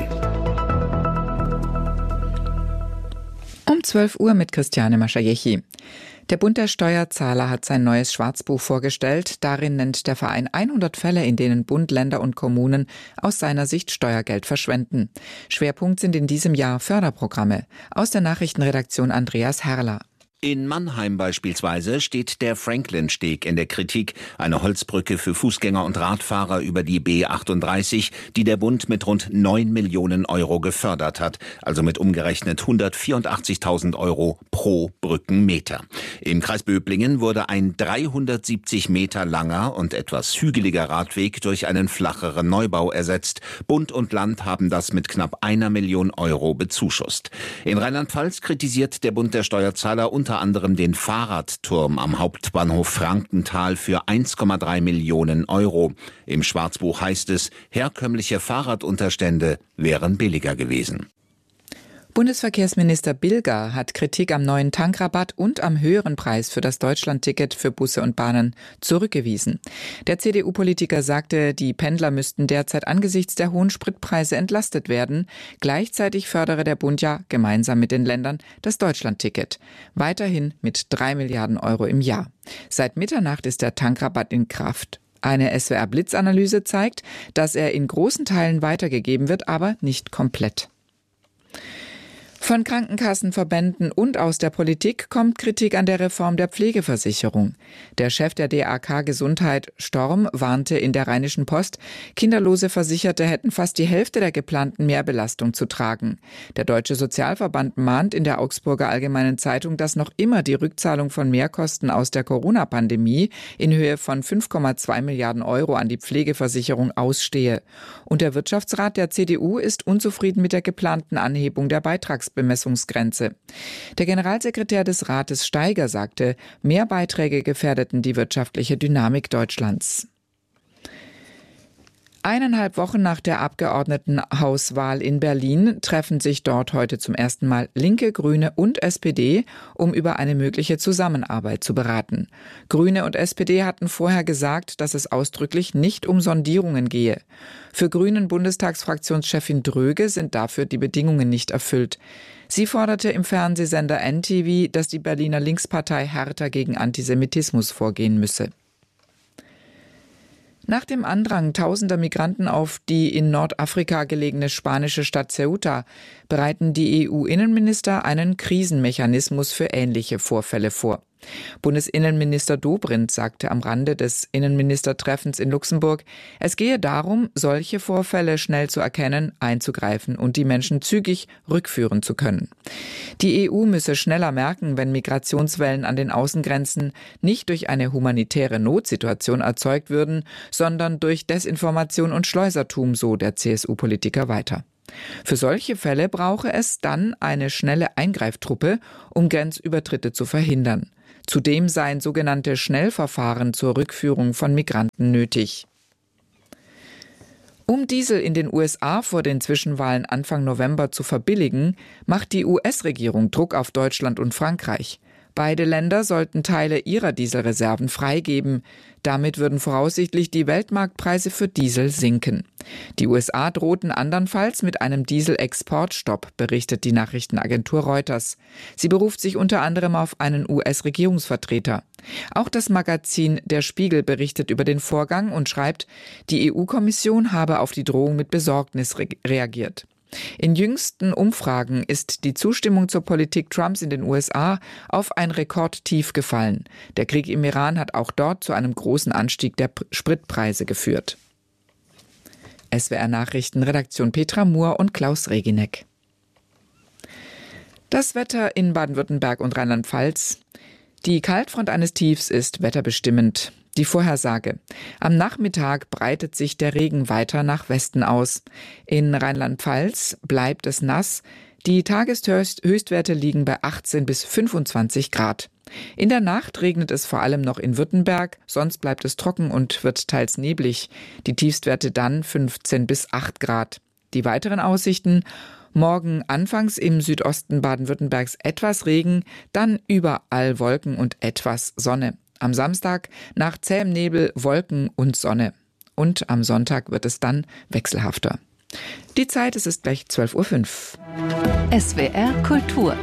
Um 12 Uhr mit Christiane Maschajechi. Der Bund der Steuerzahler hat sein neues Schwarzbuch vorgestellt. Darin nennt der Verein 100 Fälle, in denen Bund, Länder und Kommunen aus seiner Sicht Steuergeld verschwenden. Schwerpunkt sind in diesem Jahr Förderprogramme. Aus der Nachrichtenredaktion Andreas Herrler. In Mannheim beispielsweise steht der Franklin-Steg in der Kritik, eine Holzbrücke für Fußgänger und Radfahrer über die B38, die der Bund mit rund 9 Millionen Euro gefördert hat, also mit umgerechnet 184.000 Euro pro Brückenmeter. Im Kreis Böblingen wurde ein 370 Meter langer und etwas hügeliger Radweg durch einen flacheren Neubau ersetzt. Bund und Land haben das mit knapp 1 Million Euro bezuschusst. In Rheinland-Pfalz kritisiert der Bund der Steuerzahler unter anderem den Fahrradturm am Hauptbahnhof Frankenthal für 1,3 Millionen Euro. Im Schwarzbuch heißt es, herkömmliche Fahrradunterstände wären billiger gewesen. Bundesverkehrsminister Bilger hat Kritik am neuen Tankrabatt und am höheren Preis für das Deutschlandticket für Busse und Bahnen zurückgewiesen. Der CDU-Politiker sagte, die Pendler müssten derzeit angesichts der hohen Spritpreise entlastet werden. Gleichzeitig fördere der Bund ja gemeinsam mit den Ländern das Deutschlandticket. Weiterhin mit 3 Milliarden Euro im Jahr. Seit Mitternacht ist der Tankrabatt in Kraft. Eine SWR-Blitzanalyse zeigt, dass er in großen Teilen weitergegeben wird, aber nicht komplett. Von Krankenkassenverbänden und aus der Politik kommt Kritik an der Reform der Pflegeversicherung. Der Chef der DAK Gesundheit, Storm, warnte in der Rheinischen Post, kinderlose Versicherte hätten fast die Hälfte der geplanten Mehrbelastung zu tragen. Der Deutsche Sozialverband mahnt in der Augsburger Allgemeinen Zeitung, dass noch immer die Rückzahlung von Mehrkosten aus der Corona-Pandemie in Höhe von 5,2 Milliarden Euro an die Pflegeversicherung ausstehe. Und der Wirtschaftsrat der CDU ist unzufrieden mit der geplanten Anhebung der Beitragsbemessungsgrenze. Der Generalsekretär des Rates Steiger sagte, mehr Beiträge gefährdeten die wirtschaftliche Dynamik Deutschlands. 1,5 Wochen nach der Abgeordnetenhauswahl in Berlin treffen sich dort heute zum ersten Mal Linke, Grüne und SPD, um über eine mögliche Zusammenarbeit zu beraten. Grüne und SPD hatten vorher gesagt, dass es ausdrücklich nicht um Sondierungen gehe. Für Grünen Bundestagsfraktionschefin Dröge sind dafür die Bedingungen nicht erfüllt. Sie forderte im Fernsehsender NTV, dass die Berliner Linkspartei härter gegen Antisemitismus vorgehen müsse. Nach dem Andrang tausender Migranten auf die in Nordafrika gelegene spanische Stadt Ceuta bereiten die EU-Innenminister einen Krisenmechanismus für ähnliche Vorfälle vor. Bundesinnenminister Dobrindt sagte am Rande des Innenministertreffens in Luxemburg, es gehe darum, solche Vorfälle schnell zu erkennen, einzugreifen und die Menschen zügig rückführen zu können. Die EU müsse schneller merken, wenn Migrationswellen an den Außengrenzen nicht durch eine humanitäre Notsituation erzeugt würden, sondern durch Desinformation und Schleusertum, so der CSU-Politiker weiter. Für solche Fälle brauche es dann eine schnelle Eingreiftruppe, um Grenzübertritte zu verhindern. Zudem seien sogenannte Schnellverfahren zur Rückführung von Migranten nötig. Um Diesel in den USA vor den Zwischenwahlen Anfang November zu verbilligen, macht die US-Regierung Druck auf Deutschland und Frankreich. Beide Länder sollten Teile ihrer Dieselreserven freigeben. Damit würden voraussichtlich die Weltmarktpreise für Diesel sinken. Die USA drohten andernfalls mit einem Dieselexportstopp, berichtet die Nachrichtenagentur Reuters. Sie beruft sich unter anderem auf einen US-Regierungsvertreter. Auch das Magazin Der Spiegel berichtet über den Vorgang und schreibt, die EU-Kommission habe auf die Drohung mit Besorgnis reagiert. In jüngsten Umfragen ist die Zustimmung zur Politik Trumps in den USA auf ein Rekordtief gefallen. Der Krieg im Iran hat auch dort zu einem großen Anstieg der Spritpreise geführt. SWR Nachrichten, Redaktion Petra Mohr und Klaus Regineck. Das Wetter in Baden-Württemberg und Rheinland-Pfalz. Die Kaltfront eines Tiefs ist wetterbestimmend. Die Vorhersage. Am Nachmittag breitet sich der Regen weiter nach Westen aus. In Rheinland-Pfalz bleibt es nass. Die Tageshöchstwerte liegen bei 18 bis 25 Grad. In der Nacht regnet es vor allem noch in Württemberg, sonst bleibt es trocken und wird teils neblig. Die Tiefstwerte dann 15 bis 8 Grad. Die weiteren Aussichten: morgen anfangs im Südosten Baden-Württembergs etwas Regen, dann überall Wolken und etwas Sonne. Am Samstag nach zähem Nebel Wolken und Sonne. Und am Sonntag wird es dann wechselhafter. Die Zeit, es ist gleich 12:05 Uhr. SWR Kultur.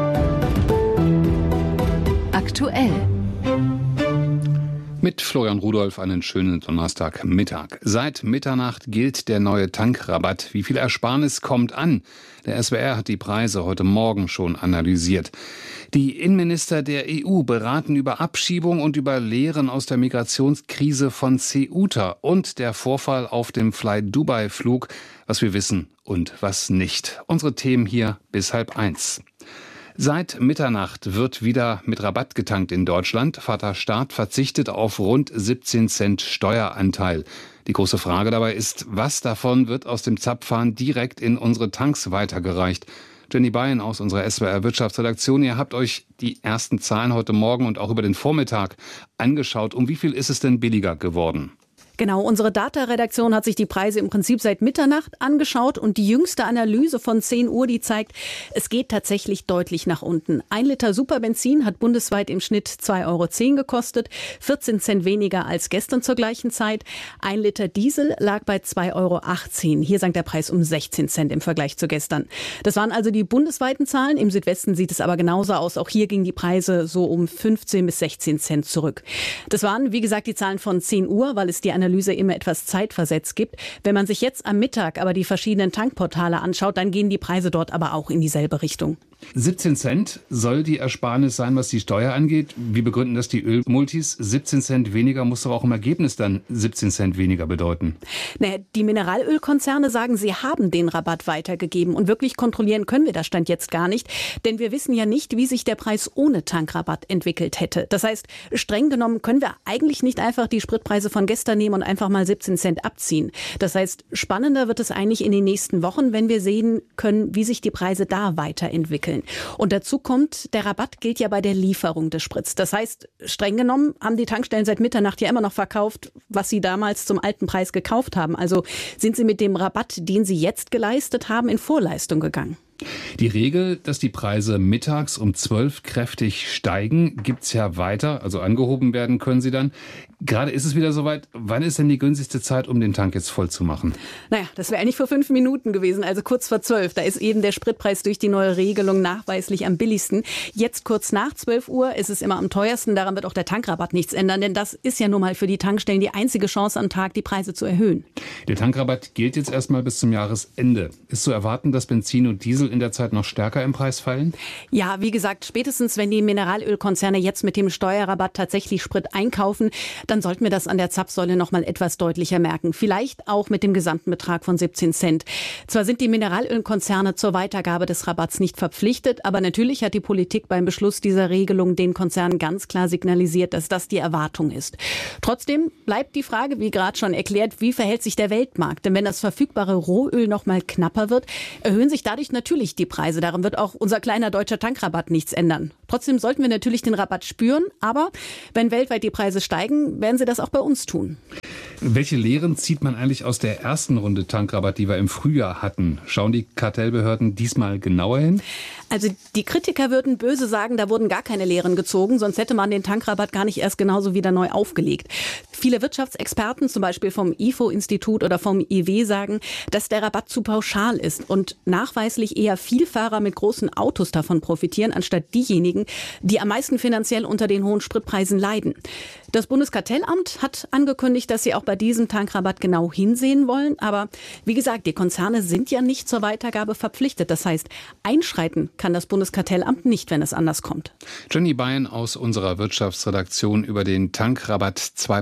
Aktuell. Mit Florian Rudolph einen schönen Donnerstagmittag. Seit Mitternacht gilt der neue Tankrabatt. Wie viel Ersparnis kommt an? Der SWR hat die Preise heute Morgen schon analysiert. Die Innenminister der EU beraten über Abschiebung und über Lehren aus der Migrationskrise von Ceuta und der Vorfall auf dem Fly Dubai-Flug, was wir wissen und was nicht. Unsere Themen hier bis 12:30. Seit Mitternacht wird wieder mit Rabatt getankt in Deutschland. Vaterstaat verzichtet auf rund 17 Cent Steueranteil. Die große Frage dabei ist, was davon wird aus dem Zapfhahn direkt in unsere Tanks weitergereicht? Jenny Beyen aus unserer SWR Wirtschaftsredaktion, ihr habt euch die ersten Zahlen heute Morgen und auch über den Vormittag angeschaut. Um wie viel ist es denn billiger geworden? Genau, unsere Data-Redaktion hat sich die Preise im Prinzip seit Mitternacht angeschaut und die jüngste Analyse von 10 Uhr, die zeigt, es geht tatsächlich deutlich nach unten. 1 Liter Superbenzin hat bundesweit im Schnitt 2,10 € gekostet, 14 Cent weniger als gestern zur gleichen Zeit. 1 Liter Diesel lag bei 2,18 €. Hier sank der Preis um 16 Cent im Vergleich zu gestern. Das waren also die bundesweiten Zahlen. Im Südwesten sieht es aber genauso aus. Auch hier gingen die Preise so um 15 bis 16 Cent zurück. Das waren, wie gesagt, die Zahlen von 10 Uhr, weil es die Analyse immer etwas zeitversetzt gibt. Wenn man sich jetzt am Mittag aber die verschiedenen Tankportale anschaut, dann gehen die Preise dort aber auch in dieselbe Richtung. 17 Cent soll die Ersparnis sein, was die Steuer angeht. Wie begründen das die Ölmultis? 17 Cent weniger muss doch auch im Ergebnis dann 17 Cent weniger bedeuten. Naja, die Mineralölkonzerne sagen, sie haben den Rabatt weitergegeben. Und wirklich kontrollieren können wir das Stand jetzt gar nicht. Denn wir wissen ja nicht, wie sich der Preis ohne Tankrabatt entwickelt hätte. Das heißt, streng genommen können wir eigentlich nicht einfach die Spritpreise von gestern nehmen und einfach mal 17 Cent abziehen. Das heißt, spannender wird es eigentlich in den nächsten Wochen, wenn wir sehen können, wie sich die Preise da weiterentwickeln. Und dazu kommt, der Rabatt gilt ja bei der Lieferung des Sprits. Das heißt, streng genommen haben die Tankstellen seit Mitternacht ja immer noch verkauft, was sie damals zum alten Preis gekauft haben. Also sind sie mit dem Rabatt, den sie jetzt geleistet haben, in Vorleistung gegangen. Die Regel, dass die Preise mittags um 12 kräftig steigen, gibt's ja weiter, also angehoben werden können sie dann. Gerade ist es wieder soweit. Wann ist denn die günstigste Zeit, um den Tank jetzt voll zu machen? Naja, das wäre eigentlich vor 5 Minuten gewesen, also kurz vor 12. Da ist eben der Spritpreis durch die neue Regelung nachweislich am billigsten. Jetzt kurz nach 12 Uhr ist es immer am teuersten. Daran wird auch der Tankrabatt nichts ändern, denn das ist ja nun mal für die Tankstellen die einzige Chance am Tag, die Preise zu erhöhen. Der Tankrabatt gilt jetzt erstmal bis zum Jahresende. Ist zu erwarten, dass Benzin und Diesel in der Zeit noch stärker im Preis fallen? Ja, wie gesagt, spätestens wenn die Mineralölkonzerne jetzt mit dem Steuerrabatt tatsächlich Sprit einkaufen, dann sollten wir das an der Zapfsäule noch mal etwas deutlicher merken. Vielleicht auch mit dem gesamten Betrag von 17 Cent. Zwar sind die Mineralölkonzerne zur Weitergabe des Rabatts nicht verpflichtet, aber natürlich hat die Politik beim Beschluss dieser Regelung den Konzernen ganz klar signalisiert, dass das die Erwartung ist. Trotzdem bleibt die Frage, wie gerade schon erklärt, wie verhält sich der Weltmarkt? Denn wenn das verfügbare Rohöl noch mal knapper wird, erhöhen sich dadurch natürlich die Preise. Daran wird auch unser kleiner deutscher Tankrabatt nichts ändern. Trotzdem sollten wir natürlich den Rabatt spüren, aber wenn weltweit die Preise steigen, werden sie das auch bei uns tun. Welche Lehren zieht man eigentlich aus der ersten Runde Tankrabatt, die wir im Frühjahr hatten? Schauen die Kartellbehörden diesmal genauer hin? Also die Kritiker würden böse sagen, da wurden gar keine Lehren gezogen, sonst hätte man den Tankrabatt gar nicht erst genauso wieder neu aufgelegt. Viele Wirtschaftsexperten, zum Beispiel vom IFO-Institut oder vom IW, sagen, dass der Rabatt zu pauschal ist und nachweislich eher Vielfahrer mit großen Autos davon profitieren, anstatt diejenigen, die am meisten finanziell unter den hohen Spritpreisen leiden. Das Bundeskartellamt hat angekündigt, dass sie auch bei diesem Tankrabatt genau hinsehen wollen. Aber wie gesagt, die Konzerne sind ja nicht zur Weitergabe verpflichtet. Das heißt, einschreiten kann das Bundeskartellamt nicht, wenn es anders kommt. Jenny Beyen aus unserer Wirtschaftsredaktion über den Tankrabatt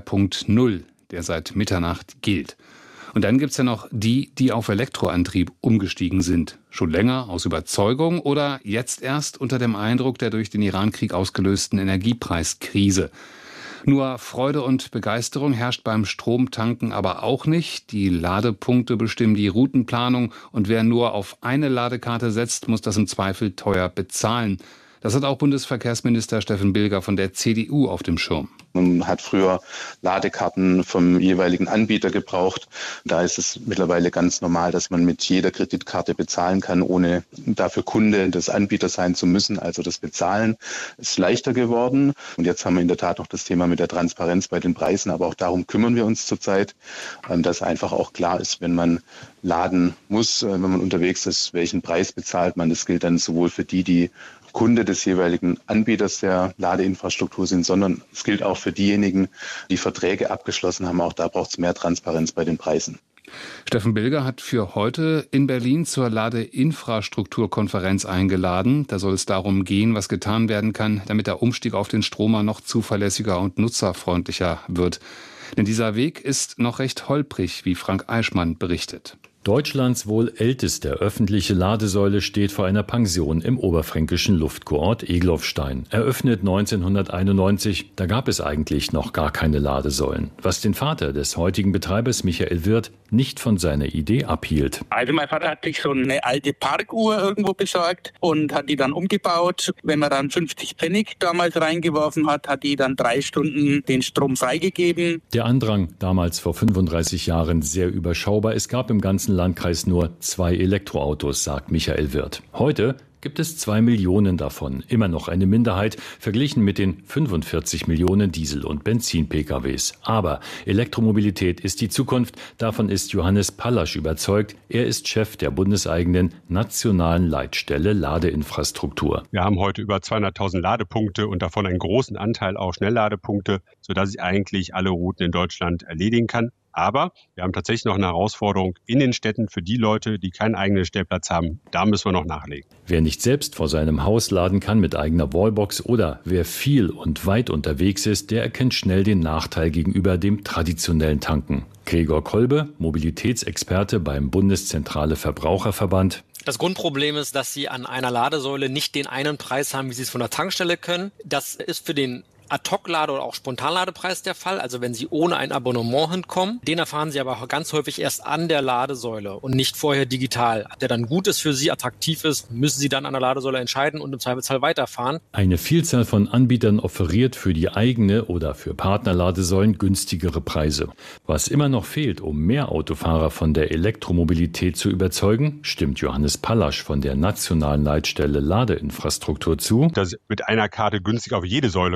2.0, der seit Mitternacht gilt. Und dann gibt's ja noch die auf Elektroantrieb umgestiegen sind. Schon länger aus Überzeugung oder jetzt erst unter dem Eindruck der durch den Irankrieg ausgelösten Energiepreiskrise. Nur Freude und Begeisterung herrscht beim Stromtanken aber auch nicht. Die Ladepunkte bestimmen die Routenplanung und wer nur auf eine Ladekarte setzt, muss das im Zweifel teuer bezahlen. Das hat auch Bundesverkehrsminister Steffen Bilger von der CDU auf dem Schirm. Man hat früher Ladekarten vom jeweiligen Anbieter gebraucht. Da ist es mittlerweile ganz normal, dass man mit jeder Kreditkarte bezahlen kann, ohne dafür Kunde des Anbieters sein zu müssen. Also das Bezahlen ist leichter geworden. Und jetzt haben wir in der Tat noch das Thema mit der Transparenz bei den Preisen. Aber auch darum kümmern wir uns zurzeit, dass einfach auch klar ist, wenn man laden muss, wenn man unterwegs ist, welchen Preis bezahlt man. Das gilt dann sowohl für die Kunde des jeweiligen Anbieters der Ladeinfrastruktur sind, sondern es gilt auch für diejenigen, die Verträge abgeschlossen haben. Auch da braucht es mehr Transparenz bei den Preisen. Steffen Bilger hat für heute in Berlin zur Ladeinfrastrukturkonferenz eingeladen. Da soll es darum gehen, was getan werden kann, damit der Umstieg auf den Stromer noch zuverlässiger und nutzerfreundlicher wird. Denn dieser Weg ist noch recht holprig, wie Frank Eichmann berichtet. Deutschlands wohl älteste öffentliche Ladesäule steht vor einer Pension im oberfränkischen Luftkurort Egloffstein. Eröffnet 1991, da gab es eigentlich noch gar keine Ladesäulen. Was den Vater des heutigen Betreibers Michael Wirth nicht von seiner Idee abhielt. Also mein Vater hat sich so eine alte Parkuhr irgendwo besorgt und hat die dann umgebaut. Wenn man dann 50 Pfennig damals reingeworfen hat, hat die dann 3 Stunden den Strom freigegeben. Der Andrang, damals vor 35 Jahren sehr überschaubar. Es gab im ganzen Landkreis nur 2 Elektroautos, sagt Michael Wirth. Heute gibt es 2 Millionen davon. Immer noch eine Minderheit, verglichen mit den 45 Millionen Diesel- und Benzin-PKWs. Aber Elektromobilität ist die Zukunft. Davon ist Johannes Pallasch überzeugt. Er ist Chef der bundeseigenen nationalen Leitstelle Ladeinfrastruktur. Wir haben heute über 200.000 Ladepunkte und davon einen großen Anteil auch Schnellladepunkte, sodass ich eigentlich alle Routen in Deutschland erledigen kann. Aber wir haben tatsächlich noch eine Herausforderung in den Städten für die Leute, die keinen eigenen Stellplatz haben. Da müssen wir noch nachlegen. Wer nicht selbst vor seinem Haus laden kann mit eigener Wallbox oder wer viel und weit unterwegs ist, der erkennt schnell den Nachteil gegenüber dem traditionellen Tanken. Gregor Kolbe, Mobilitätsexperte beim Bundeszentrale Verbraucherverband. Das Grundproblem ist, dass Sie an einer Ladesäule nicht den einen Preis haben, wie Sie es von der Tankstelle können. Das ist für den Ad-Hoc-Lade- oder auch Spontanladepreis der Fall, also wenn Sie ohne ein Abonnement hinkommen. Den erfahren Sie aber auch ganz häufig erst an der Ladesäule und nicht vorher digital. Der dann gut ist für Sie, attraktiv ist, müssen Sie dann an der Ladesäule entscheiden und im Zweifelsfall weiterfahren. Eine Vielzahl von Anbietern offeriert für die eigene oder für Partnerladesäulen günstigere Preise. Was immer noch fehlt, um mehr Autofahrer von der Elektromobilität zu überzeugen, stimmt Johannes Pallasch von der nationalen Leitstelle Ladeinfrastruktur zu. Dass ich mit einer Karte günstig auf jede Säule komme,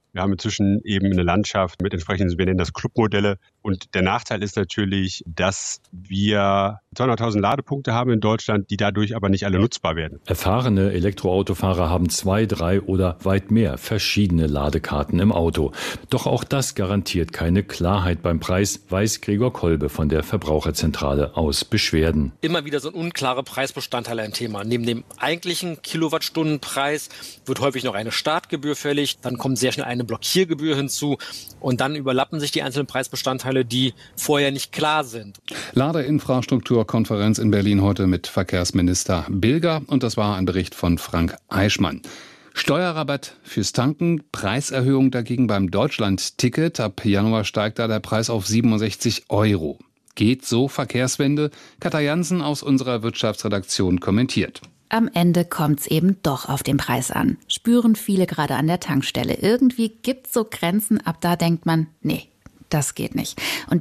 Wir haben inzwischen eben eine Landschaft mit entsprechenden, wir nennen das Clubmodelle. Und der Nachteil ist natürlich, dass wir 200.000 Ladepunkte haben in Deutschland, die dadurch aber nicht alle nutzbar werden. Erfahrene Elektroautofahrer haben 2, 3 oder weit mehr verschiedene Ladekarten im Auto. Doch auch das garantiert keine Klarheit beim Preis, weiß Gregor Kolbe von der Verbraucherzentrale aus Beschwerden. Immer wieder so unklare Preisbestandteile ein Thema. Neben dem eigentlichen Kilowattstundenpreis wird häufig noch eine Startgebühr fällig, dann kommt sehr schnell eine Blockiergebühr hinzu und dann überlappen sich die einzelnen Preisbestandteile, die vorher nicht klar sind. Ladeinfrastrukturkonferenz in Berlin heute mit Verkehrsminister Bilger und das war ein Bericht von Frank Eichmann. Steuerrabatt fürs Tanken, Preiserhöhung dagegen beim Deutschland-Ticket. Ab Januar steigt da der Preis auf 67 €. Geht so Verkehrswende? Katja Jansen aus unserer Wirtschaftsredaktion kommentiert. Am Ende kommt's eben doch auf den Preis an. Spüren viele gerade an der Tankstelle. Irgendwie gibt's so Grenzen, ab da denkt man, nee, das geht nicht. Und